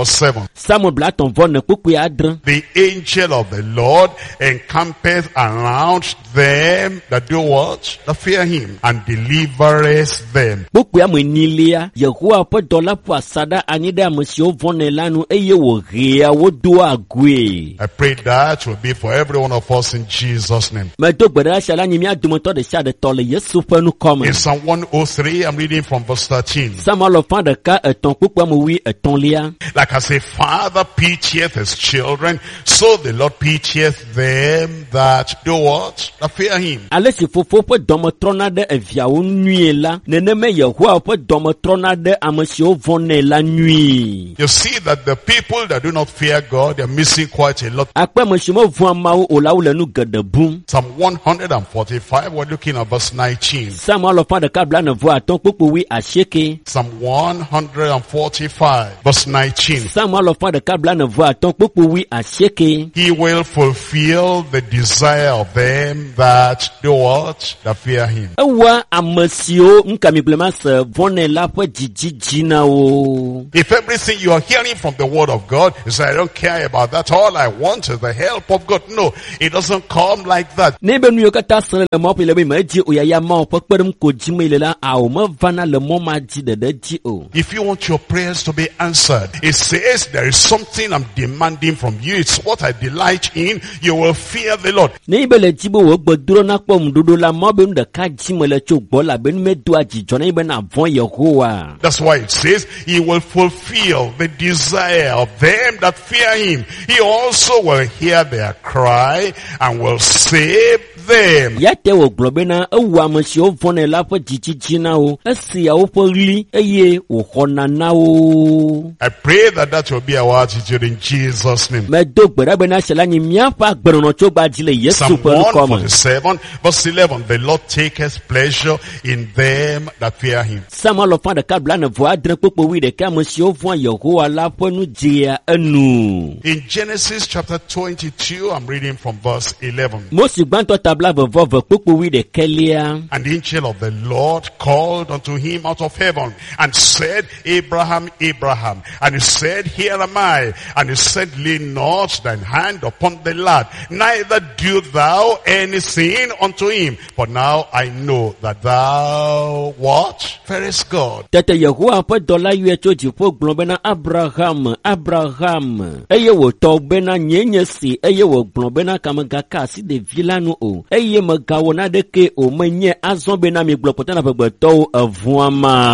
[SPEAKER 1] verse seven.
[SPEAKER 2] Samuel blaton vɔ ne kpukpui adre.
[SPEAKER 1] The angel of the Lord encampeth around them that do what? That fear him, and delivereth them.
[SPEAKER 2] Kpukpui ame nilia, Yehowa ƒe dɔla ƒo asaɖa anyi ɖe ame siwo vɔnɛ la nu eye wòhea wodo agoe.
[SPEAKER 1] I pray that will be for every one of us in Jesus' name.
[SPEAKER 2] Medo gbe ɖa sia la nye mía dometɔ ɖe sia ɖe tɔ le Yesu ƒe nukɔme.
[SPEAKER 1] In Psalm one oh three, I'm reading from verse thirteen.
[SPEAKER 2] Samuel ƒã ɖeka etɔ̃ kpukpui ame wi etɔ̃lia.
[SPEAKER 1] Like as a father pitieth his children, so the Lord pitieth them that do what? That fear him.
[SPEAKER 2] Ale si fofo ƒe dɔme trɔna ɖe eviawo nyuie la, neneme Yehowa ƒe dɔme trɔna ɖe ame siwo vɔnɛ la nyuie.
[SPEAKER 1] You see that the people that do not fear God, they're missing quite a lot.
[SPEAKER 2] Akpe ame siwo mevɔ̃a Mawu o la wole nu geɖe bum.
[SPEAKER 1] Psalm one forty-five, we're looking at verse nineteen.
[SPEAKER 2] Samuel ƒã ɖeka blaene-vɔ-atɔ̃ kpukpui wi asieke.
[SPEAKER 1] Psalm one forty-five, verse nineteen.
[SPEAKER 2] Samuel ƒã ɖeka blaene-vɔ-atɔ̃ kpukpui wi asieke.
[SPEAKER 1] He will fulfill the desire of them that do what? That fear him.
[SPEAKER 2] Ewɔa ame siwo nukamigblẽma vɔnɛ la ƒe dzidzidzi na wo.
[SPEAKER 1] If everything you are hearing from the word of God is, I don't care about that, all I want is the help of God. No, it doesn't come like that.
[SPEAKER 2] Ne be nu yiwo katã sẽ le mɔ ƒe le be me dzi o yaya Mawu ƒe kpeɖeŋu ko dzi me le la awo mevana le mɔ ma dzi ɖeɖe dzi o.
[SPEAKER 1] If you want your prayers to be answered, it says there is something I'm demanding from you. It's what I delight in. You will fear the Lord.
[SPEAKER 2] Ne be le dzi be wò gbedro na kpɔ ŋuɖoɖo la mɔ be nu ɖeka dzi me le tso gbɔ la be nu medoa dzidzɔ ne be na vɔ̃ Yehowa.
[SPEAKER 1] That's why it says he will fulfill the desire of them that fear him. He also will hear their cry and will save them.
[SPEAKER 2] Ya te wò gblɔ bena ewu ame siwo vɔnɛ la ƒe dzidzidzi na wo, esia woƒe ɣli eye wòxɔna na wo.
[SPEAKER 1] I pray that that will be our attitude in Jesus' name.
[SPEAKER 2] Medo gbe ɖa bena sia la nye míaƒe agbenɔnɔ tso gba dzi le Yesu
[SPEAKER 1] Psalm
[SPEAKER 2] ƒe
[SPEAKER 1] one
[SPEAKER 2] nukɔme.
[SPEAKER 1] forty-seven, verse eleven. The Lord taketh pleasure in them that fear him.
[SPEAKER 2] Samuel ƒã ɖeka blaene-vɔ-adre kpukpui wi ɖeka ame siwo vɔ̃a Yehowa la ƒe nu dzea enu.
[SPEAKER 1] In Genesis chapter twenty-two, I'm reading from verse eleven.
[SPEAKER 2] Mosi gbãtɔ tabla vevɔve kpukpui wi ɖekelia.
[SPEAKER 1] And the angel of the Lord called unto him out of heaven and said, Abraham, Abraham. And he said, Here am I. And he said, Lay not thine hand upon the lad, neither do thou anything unto him. For now I know that thou what? Fearest God.
[SPEAKER 2] Tete Yehowa ƒe dɔla yɔe tso dziƒo gblɔ bena Abraham, Abraham. Eye wòtɔ bena nye nye si, eye wògblɔ bena kamegaka asi ɖevi la nu o. Eye megawɔ naɖeke o menye azɔ bena migblɔ kpɔtɔ na ƒegbetɔwo evua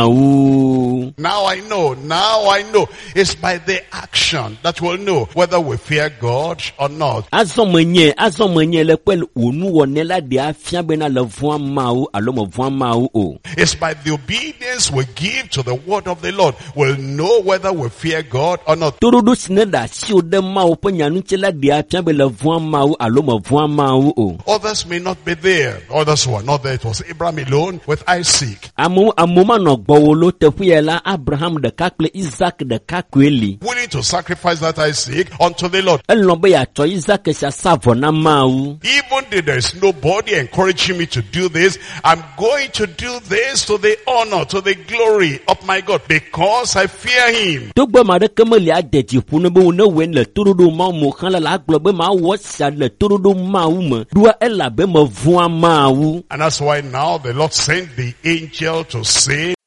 [SPEAKER 2] mawu.
[SPEAKER 1] Now I know, now I know. It's by the action that we'll know whether we fear God or not.
[SPEAKER 2] Azɔ menye, azɔ menye le kpe wò nuwɔnɛ la ɖe afia bena le vua mawu alo mevua mawu o.
[SPEAKER 1] It's by the obedience we give to the word of the Lord we'll know whether we fear God or not.
[SPEAKER 2] Toɖoɖo si ne ɖe asi wo ɖe mawu ƒe nyanutsɛ la ɖe afia be le vua mawu alo mevua mawu o.
[SPEAKER 1] Others may not be there. Others who are not there. It was Abraham alone with Isaac.
[SPEAKER 2] Amewo amewo manɔ gbɔwò lo teƒe ya la Abraham ɖeka kple Isaac ɖeka koe li.
[SPEAKER 1] Willing to sacrifice that Isaac unto the Lord.
[SPEAKER 2] Elɔ̃ be yeatsɔ Isaac sia sa vɔ na mawu.
[SPEAKER 1] Even though there is nobody encouraging me to do this, I'm going to do this to the honor, to the glory of my God, because I fear him.
[SPEAKER 2] Togbe ma ɖeke meli ade dziƒo ne be wo ne wɔe le toɖoɖo mawu mo xlã la agblɔ be mawɔ sia le toɖoɖo mawu me ɖoa elabe mevua mawu.
[SPEAKER 1] And that's why now the Lord sent the angel to say,